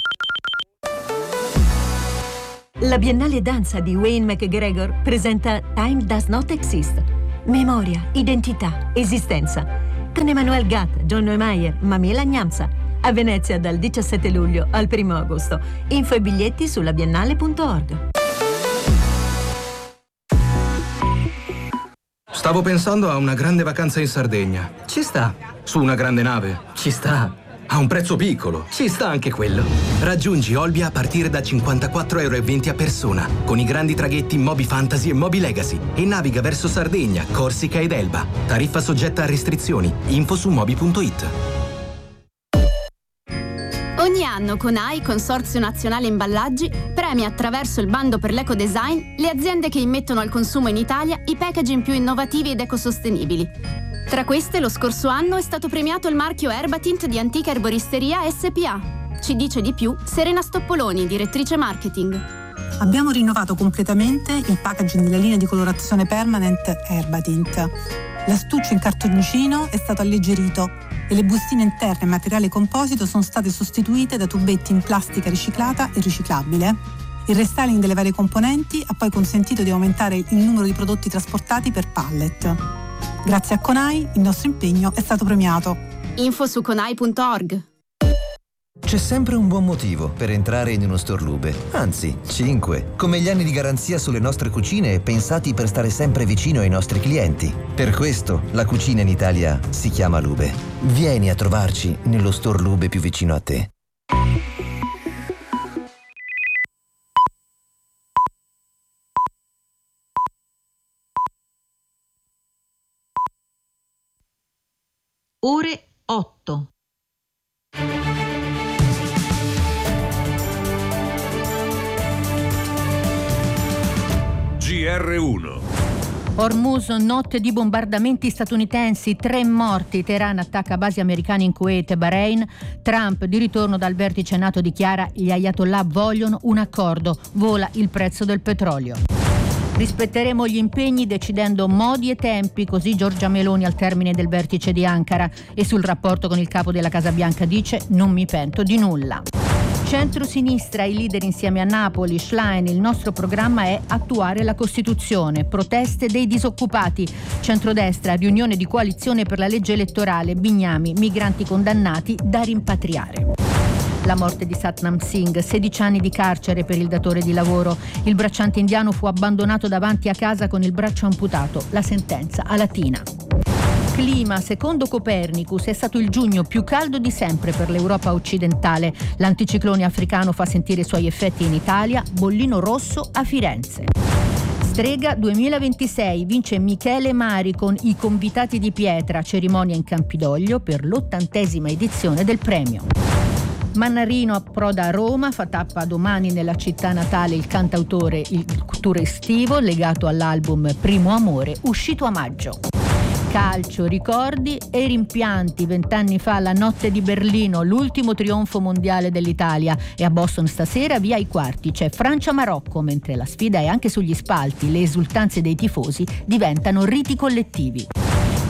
La Biennale Danza di Wayne McGregor presenta Time Does Not Exist. Memoria, identità, esistenza. Con Emmanuel Gatt, John Neumeier, Mamela Gnamsa. A Venezia dal 17 luglio al 1 agosto. Info e biglietti sulla biennale.org. Stavo pensando a una grande vacanza in Sardegna. Ci sta. Su una grande nave. Ci sta. A un prezzo piccolo. Ci sta anche quello. Raggiungi Olbia a partire da 54,20 € a persona, con i grandi traghetti Moby Fantasy e Moby Legacy, e naviga verso Sardegna, Corsica ed Elba. Tariffa soggetta a restrizioni. Info su moby.it. Ogni anno CONAI, Consorzio Nazionale Imballaggi, premia attraverso il bando per l'ecodesign le aziende che immettono al consumo in Italia i packaging più innovativi ed ecosostenibili. Tra queste lo scorso anno è stato premiato il marchio Erbatint di Antica Erboristeria SPA. Ci dice di più Serena Stoppoloni, direttrice marketing. Abbiamo rinnovato completamente il packaging della linea di colorazione permanent Erbatint. L'astuccio in cartoncino è stato alleggerito e le bustine interne in materiale composito sono state sostituite da tubetti in plastica riciclata e riciclabile. Il restyling delle varie componenti ha poi consentito di aumentare il numero di prodotti trasportati per pallet. Grazie a CONAI il nostro impegno è stato premiato. Info su conai.org. C'è sempre un buon motivo per entrare in uno store Lube, anzi 5, come gli anni di garanzia sulle nostre cucine pensati per stare sempre vicino ai nostri clienti. Per questo la cucina in Italia si chiama Lube. Vieni a trovarci nello store Lube più vicino a te. Ore 8. GR1. Hormuz, notte di bombardamenti statunitensi, 3 morti, Teheran attacca basi americane in Kuwait e Bahrain, Trump di ritorno dal vertice NATO dichiara gli ayatollah vogliono un accordo, vola il prezzo del petrolio. Rispetteremo gli impegni decidendo modi e tempi, così Giorgia Meloni al termine del vertice di Ankara, e sul rapporto con il capo della Casa Bianca dice non mi pento di nulla. Centro-sinistra, i leader insieme a Napoli, Schlein, il nostro programma è attuare la Costituzione, proteste dei disoccupati, centrodestra, riunione di coalizione per la legge elettorale, Bignami, migranti condannati da rimpatriare. La morte di Satnam Singh, 16 anni di carcere per il datore di lavoro. Il bracciante indiano fu abbandonato davanti a casa con il braccio amputato, la sentenza a Latina. Clima, secondo Copernicus, è stato il giugno più caldo di sempre per l'Europa occidentale. L'anticiclone africano fa sentire i suoi effetti in Italia, bollino rosso a Firenze. Strega 2026, vince Michele Mari con I Convitati di Pietra, cerimonia in Campidoglio per l'80ª edizione del premio. Mannarino approda a Roma, fa tappa domani nella città natale il cantautore Il tour estivo legato all'album Primo Amore, uscito a maggio. Calcio, ricordi e rimpianti. 20 anni fa la notte di Berlino, l'ultimo trionfo mondiale dell'Italia, e a Boston stasera via ai quarti c'è Francia-Marocco, mentre la sfida è anche sugli spalti, le esultanze dei tifosi diventano riti collettivi.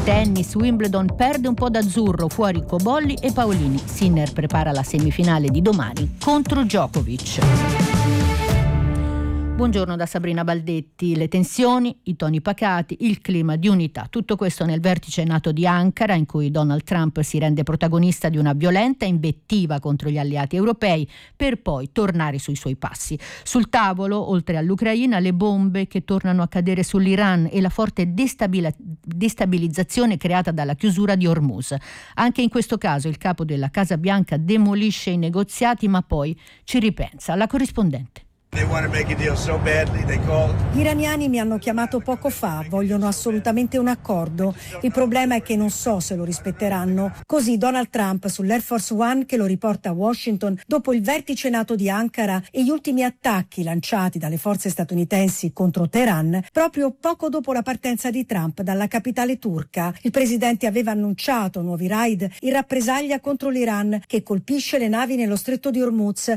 Tennis, Wimbledon perde un po' d'azzurro, fuori Cobolli e Paolini. Sinner prepara la semifinale di domani contro Djokovic. Buongiorno da Sabrina Baldetti. Le tensioni, i toni pacati, il clima di unità. Tutto questo nel vertice NATO di Ankara, in cui Donald Trump si rende protagonista di una violenta invettiva contro gli alleati europei, per poi tornare sui suoi passi. Sul tavolo, oltre all'Ucraina, le bombe che tornano a cadere sull'Iran e la forte destabilizzazione creata dalla chiusura di Hormuz. Anche in questo caso il capo della Casa Bianca demolisce i negoziati, ma poi ci ripensa. La corrispondente. Gli iraniani mi hanno chiamato poco fa, vogliono assolutamente un accordo. Il problema è che non so se lo rispetteranno. Così Donald Trump sull'Air Force One che lo riporta a Washington dopo il vertice NATO di Ankara e gli ultimi attacchi lanciati dalle forze statunitensi contro Teheran, proprio poco dopo la partenza di Trump dalla capitale turca. Il presidente aveva annunciato nuovi raid in rappresaglia contro l'Iran che colpisce le navi nello stretto di Hormuz.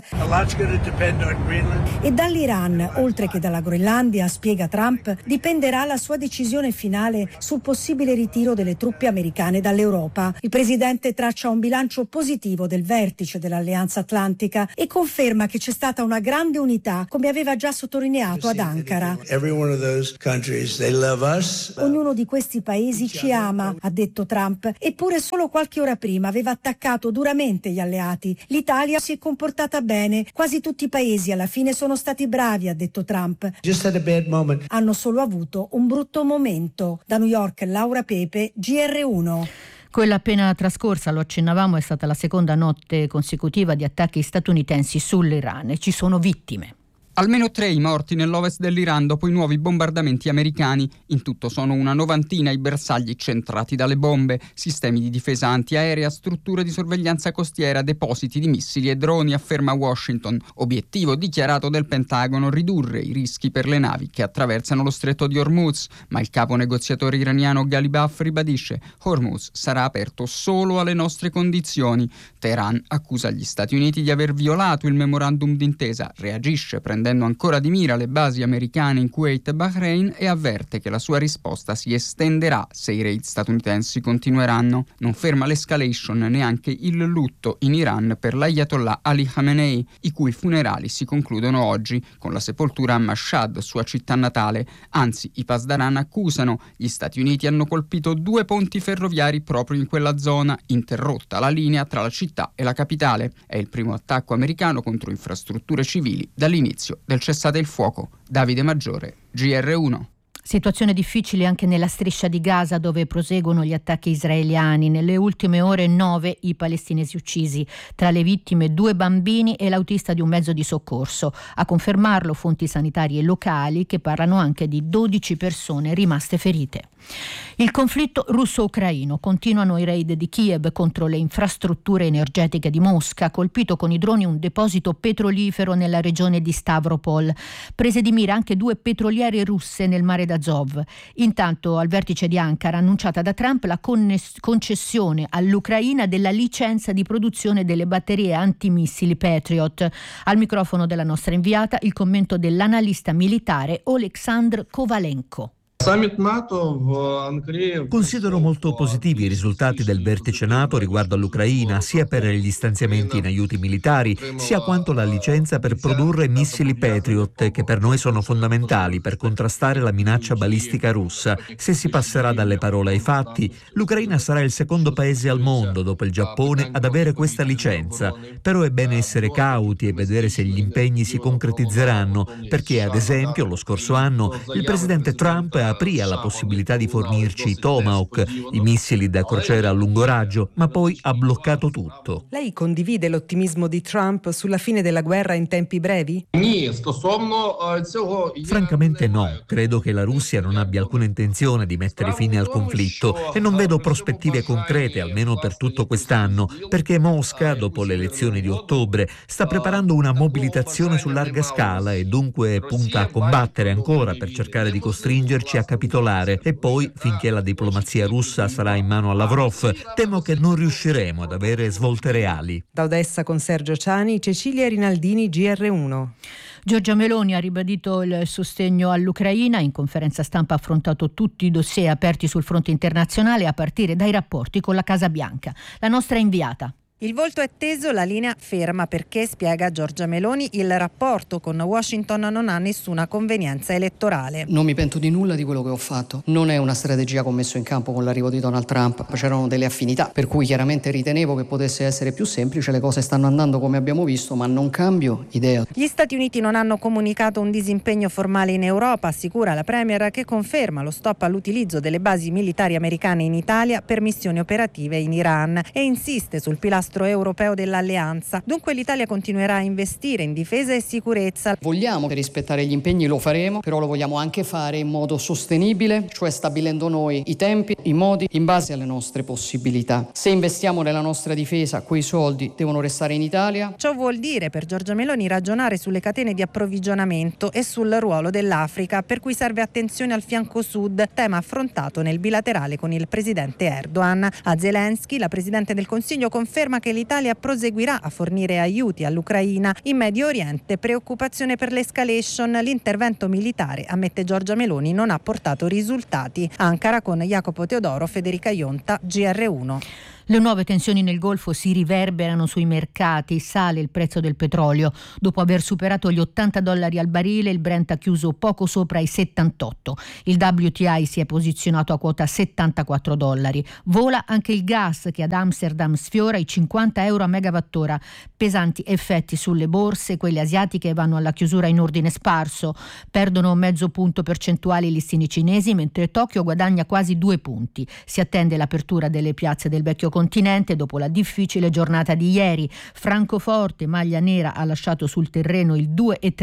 E dall'Iran, oltre che dalla Groenlandia, spiega Trump, dipenderà la sua decisione finale sul possibile ritiro delle truppe americane dall'Europa. Il presidente traccia un bilancio positivo del vertice dell'Alleanza Atlantica e conferma che c'è stata una grande unità, come aveva già sottolineato ad Ankara. Ognuno di questi paesi ci ama, ha detto Trump, eppure solo qualche ora prima aveva attaccato duramente gli alleati. L'Italia si è comportata bene, quasi tutti i paesi alla fine sono stati bravi, ha detto Trump. Hanno solo avuto un brutto momento. Da New York, Laura Pepe, GR1. Quella appena trascorsa, lo accennavamo, è stata la seconda notte consecutiva di attacchi statunitensi sull'Iran e ci sono vittime. Almeno 3 i morti nell'ovest dell'Iran dopo i nuovi bombardamenti americani. In tutto sono una 90 i bersagli centrati dalle bombe, sistemi di difesa antiaerea, strutture di sorveglianza costiera, depositi di missili e droni, afferma Washington. Obiettivo dichiarato del Pentagono: ridurre i rischi per le navi che attraversano lo stretto di Hormuz. Ma il capo negoziatore iraniano Ghalibaf ribadisce: Hormuz sarà aperto solo alle nostre condizioni. Teheran accusa gli Stati Uniti di aver violato il memorandum d'intesa, reagisce prendendo ancora di mira le basi americane in Kuwait e Bahrain e avverte che la sua risposta si estenderà se i raid statunitensi continueranno. Non ferma l'escalation neanche il lutto in Iran per l'Ayatollah Ali Khamenei, i cui funerali si concludono oggi con la sepoltura a Mashhad, sua città natale. Anzi, i Pasdaran accusano: gli Stati Uniti hanno colpito 2 ponti ferroviari proprio in quella zona, interrotta la linea tra la città e la capitale. È il primo attacco americano contro infrastrutture civili dall'inizio del cessate il fuoco. Davide Maggiore, GR1. Situazione difficile anche nella striscia di Gaza, dove proseguono gli attacchi israeliani. Nelle ultime ore 9 i palestinesi uccisi, tra le vittime 2 bambini e l'autista di un mezzo di soccorso. A confermarlo fonti sanitarie locali, che parlano anche di 12 persone rimaste ferite. Il conflitto russo-ucraino. Continuano i raid di Kiev contro le infrastrutture energetiche di Mosca, colpito con i droni un deposito petrolifero nella regione di Stavropol. Prese di mira anche 2 petroliere russe nel mare d'Azov. Intanto al vertice di Ankara annunciata da Trump la concessione all'Ucraina della licenza di produzione delle batterie antimissili Patriot. Al microfono della nostra inviata il commento dell'analista militare Oleksandr Kovalenko. Considero molto positivi i risultati del vertice NATO riguardo all'Ucraina, sia per gli stanziamenti in aiuti militari, sia quanto la licenza per produrre missili Patriot, che per noi sono fondamentali per contrastare la minaccia balistica russa. Se si passerà dalle parole ai fatti, l'Ucraina sarà il secondo paese al mondo, dopo il Giappone, ad avere questa licenza. Però è bene essere cauti e vedere se gli impegni si concretizzeranno, perché ad esempio lo scorso anno il presidente Trump aprì alla possibilità di fornirci i Tomahawk, i missili da crociera a lungo raggio, ma poi ha bloccato tutto. Lei condivide l'ottimismo di Trump sulla fine della guerra in tempi brevi? Francamente no, credo che la Russia non abbia alcuna intenzione di mettere fine al conflitto e non vedo prospettive concrete, almeno per tutto quest'anno, perché Mosca, dopo le elezioni di ottobre, sta preparando una mobilitazione su larga scala e dunque punta a combattere ancora per cercare di costringerci a a capitolare e poi, finché la diplomazia russa sarà in mano a Lavrov, temo che non riusciremo ad avere svolte reali. Da Odessa con Sergio Ciani, Cecilia Rinaldini, GR1. Giorgia Meloni ha ribadito il sostegno all'Ucraina. In conferenza stampa ha affrontato tutti i dossier aperti sul fronte internazionale, a partire dai rapporti con la Casa Bianca. La nostra inviata. Il volto è teso, la linea ferma perché, spiega Giorgia Meloni, il rapporto con Washington non ha nessuna convenienza elettorale. Non mi pento di nulla di quello che ho fatto. Non è una strategia che ho messo in campo con l'arrivo di Donald Trump. C'erano delle affinità, per cui chiaramente ritenevo che potesse essere più semplice. Le cose stanno andando come abbiamo visto, ma non cambio idea. Gli Stati Uniti non hanno comunicato un disimpegno formale in Europa, assicura la Premier, che conferma lo stop all'utilizzo delle basi militari americane in Italia per missioni operative in Iran e insiste sul pilastro europeo dell'alleanza. Dunque l'Italia continuerà a investire in difesa e sicurezza. Vogliamo rispettare gli impegni, lo faremo, però lo vogliamo anche fare in modo sostenibile, cioè stabilendo noi i tempi, i modi, in base alle nostre possibilità. Se investiamo nella nostra difesa, quei soldi devono restare in Italia. Ciò vuol dire, per Giorgia Meloni, ragionare sulle catene di approvvigionamento e sul ruolo dell'Africa, per cui serve attenzione al fianco sud, tema affrontato nel bilaterale con il presidente Erdogan. A Zelensky, la presidente del Consiglio conferma che l'Italia proseguirà a fornire aiuti all'Ucraina. In Medio Oriente preoccupazione per l'escalation. L'intervento militare, ammette Giorgia Meloni, non ha portato risultati. Ankara con Jacopo Teodoro, Federica Ionta, GR1. Le nuove tensioni nel Golfo si riverberano sui mercati, sale il prezzo del petrolio. Dopo aver superato gli $80 al barile, il Brent ha chiuso poco sopra i 78. Il WTI si è posizionato a quota $74. Vola anche il gas, che ad Amsterdam sfiora i €50 a megawattora. Pesanti effetti sulle borse, quelle asiatiche vanno alla chiusura in ordine sparso. Perdono mezzo punto percentuale i listini cinesi, mentre Tokyo guadagna quasi 2 punti. Si attende l'apertura delle piazze del vecchio continente dopo la difficile giornata di ieri. Francoforte, maglia nera, ha lasciato sul terreno il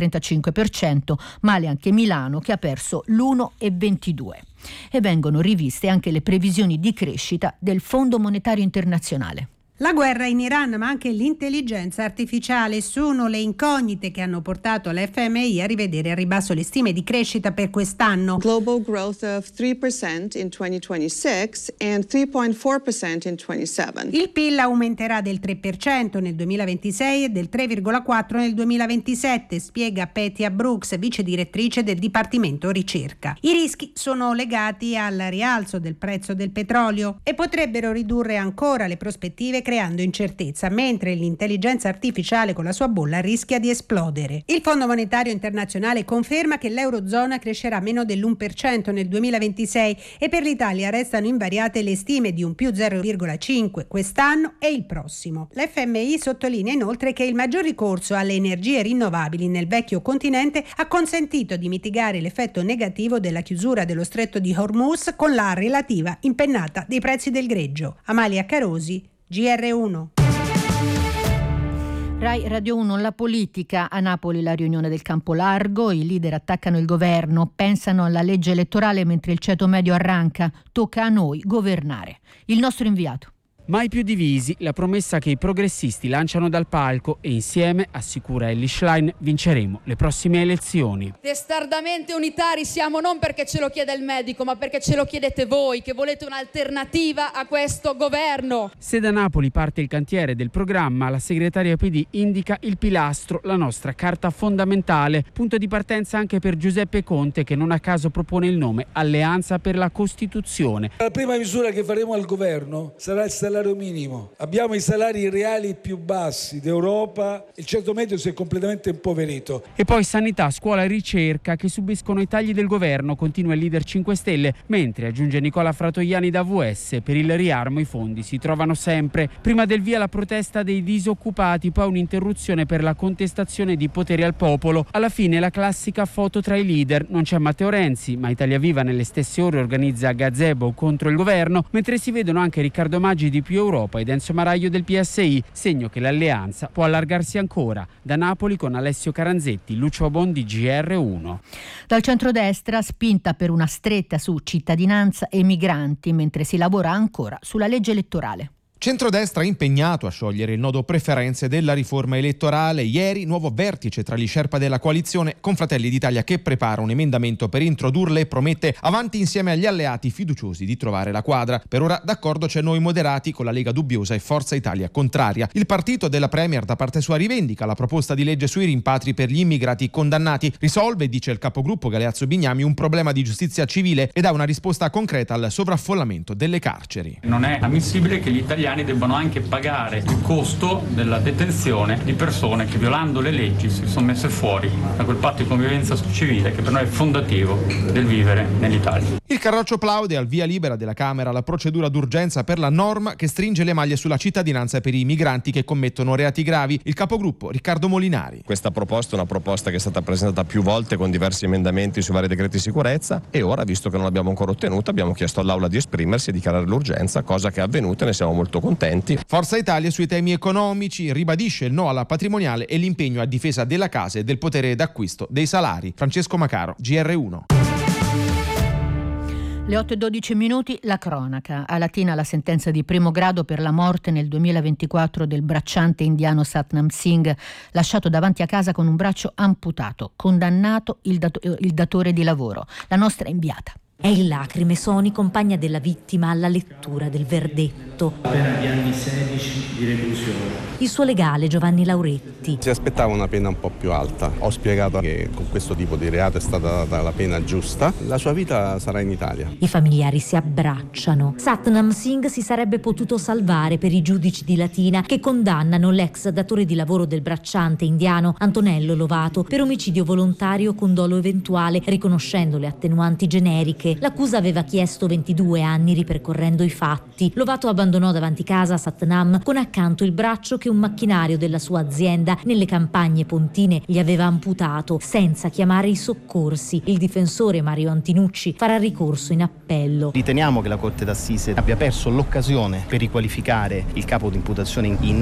2,35%, male anche Milano, che ha perso l'1,22%. E vengono riviste anche le previsioni di crescita del Fondo Monetario Internazionale. La guerra in Iran, ma anche l'intelligenza artificiale sono le incognite che hanno portato l'FMI a rivedere a ribasso le stime di crescita per quest'anno. Global growth of 3% in 2026 and 3.4% in 2027. Il PIL aumenterà del 3% nel 2026 e del 3,4% nel 2027, spiega Petia Brooks, vice direttrice del Dipartimento Ricerca. I rischi sono legati al rialzo del prezzo del petrolio e potrebbero ridurre ancora le prospettive, creando incertezza, mentre l'intelligenza artificiale con la sua bolla rischia di esplodere. Il Fondo Monetario Internazionale conferma che l'Eurozona crescerà meno dell'1% nel 2026 e per l'Italia restano invariate le stime di un più 0,5 quest'anno e il prossimo. L'FMI sottolinea inoltre che il maggior ricorso alle energie rinnovabili nel vecchio continente ha consentito di mitigare l'effetto negativo della chiusura dello stretto di Hormuz con la relativa impennata dei prezzi del greggio. Amalia Carosi, GR1. Rai Radio 1, la politica. A Napoli la riunione del campo largo, i leader attaccano il governo, pensano alla legge elettorale mentre il ceto medio arranca. Tocca a noi governare. Il nostro inviato. Mai più divisi, la promessa che i progressisti lanciano dal palco e insieme, assicura Elly Schlein, vinceremo le prossime elezioni. Testardamente unitari siamo non perché ce lo chiede il medico, ma perché ce lo chiedete voi, che volete un'alternativa a questo governo. Se da Napoli parte il cantiere del programma, la segretaria PD indica il pilastro, la nostra carta fondamentale, punto di partenza anche per Giuseppe Conte, che non a caso propone il nome Alleanza per la Costituzione. La prima misura che faremo al governo sarà il salario minimo. Abbiamo i salari reali più bassi d'Europa, il ceto medio si è completamente impoverito. E poi sanità, scuola e ricerca che subiscono i tagli del governo, continua il leader 5 Stelle, mentre, aggiunge Nicola Fratoiani da VS, per il riarmo i fondi si trovano sempre. Prima del via la protesta dei disoccupati, poi un'interruzione per la contestazione di potere al popolo. Alla fine la classica foto tra i leader, non c'è Matteo Renzi, ma Italia Viva nelle stesse ore organizza gazebo contro il governo, mentre si vedono anche Riccardo Maggi di Più Europa ed Enzo Maraglio del PSI, segno che l'alleanza può allargarsi ancora. Da Napoli con Alessio Caranzetti, Lucio Bondi, GR1. Dal centrodestra spinta per una stretta su cittadinanza e migranti, mentre si lavora ancora sulla legge elettorale. Centrodestra impegnato a sciogliere il nodo preferenze della riforma elettorale. Ieri nuovo vertice tra gli sherpa della coalizione con Fratelli d'Italia che prepara un emendamento per introdurle e promette avanti insieme agli alleati fiduciosi di trovare la quadra. Per ora d'accordo c'è Noi Moderati con la Lega dubbiosa e Forza Italia contraria. Il partito della Premier da parte sua rivendica la proposta di legge sui rimpatri per gli immigrati condannati. Risolve, dice il capogruppo Galeazzo Bignami, un problema di giustizia civile e dà una risposta concreta al sovraffollamento delle carceri. Non è ammissibile che gli italiani debbano anche pagare il costo della detenzione di persone che violando le leggi si sono messe fuori da quel patto di convivenza civile che per noi è fondativo del vivere nell'Italia. Il Carroccio plaude al via libera della Camera la procedura d'urgenza per la norma che stringe le maglie sulla cittadinanza per i migranti che commettono reati gravi. Il capogruppo Riccardo Molinari. Questa proposta è una proposta che è stata presentata più volte con diversi emendamenti su vari decreti di sicurezza e ora, visto che non l'abbiamo ancora ottenuta, abbiamo chiesto all'Aula di esprimersi e dichiarare l'urgenza, cosa che è avvenuta e ne siamo molto contenti. Forza Italia sui temi economici ribadisce il no alla patrimoniale e l'impegno a difesa della casa e del potere d'acquisto dei salari. Francesco Macaro, GR1. Le 8:12, la cronaca. A Latina la sentenza di primo grado per la morte nel 2024 del bracciante indiano Satnam Singh, lasciato davanti a casa con un braccio amputato, condannato il datore di lavoro. La nostra inviata. È in lacrime Soni, compagna della vittima, alla lettura del verdetto. Pena di anni 16 di reclusione. Il suo legale Giovanni Lauretti. Si aspettava una pena un po' più alta. Ho spiegato che con questo tipo di reato è stata data la pena giusta. La sua vita sarà in Italia. I familiari si abbracciano. Satnam Singh si sarebbe potuto salvare per i giudici di Latina che condannano l'ex datore di lavoro del bracciante indiano Antonello Lovato per omicidio volontario con dolo eventuale, riconoscendo le attenuanti generiche. L'accusa aveva chiesto 22 anni ripercorrendo i fatti. Lovato abbandonò davanti casa Satnam con accanto il braccio che un macchinario della sua azienda nelle campagne pontine gli aveva amputato senza chiamare i soccorsi. Il difensore Mario Antinucci farà ricorso in appello. Riteniamo che la Corte d'Assise abbia perso l'occasione per riqualificare il capo di imputazione in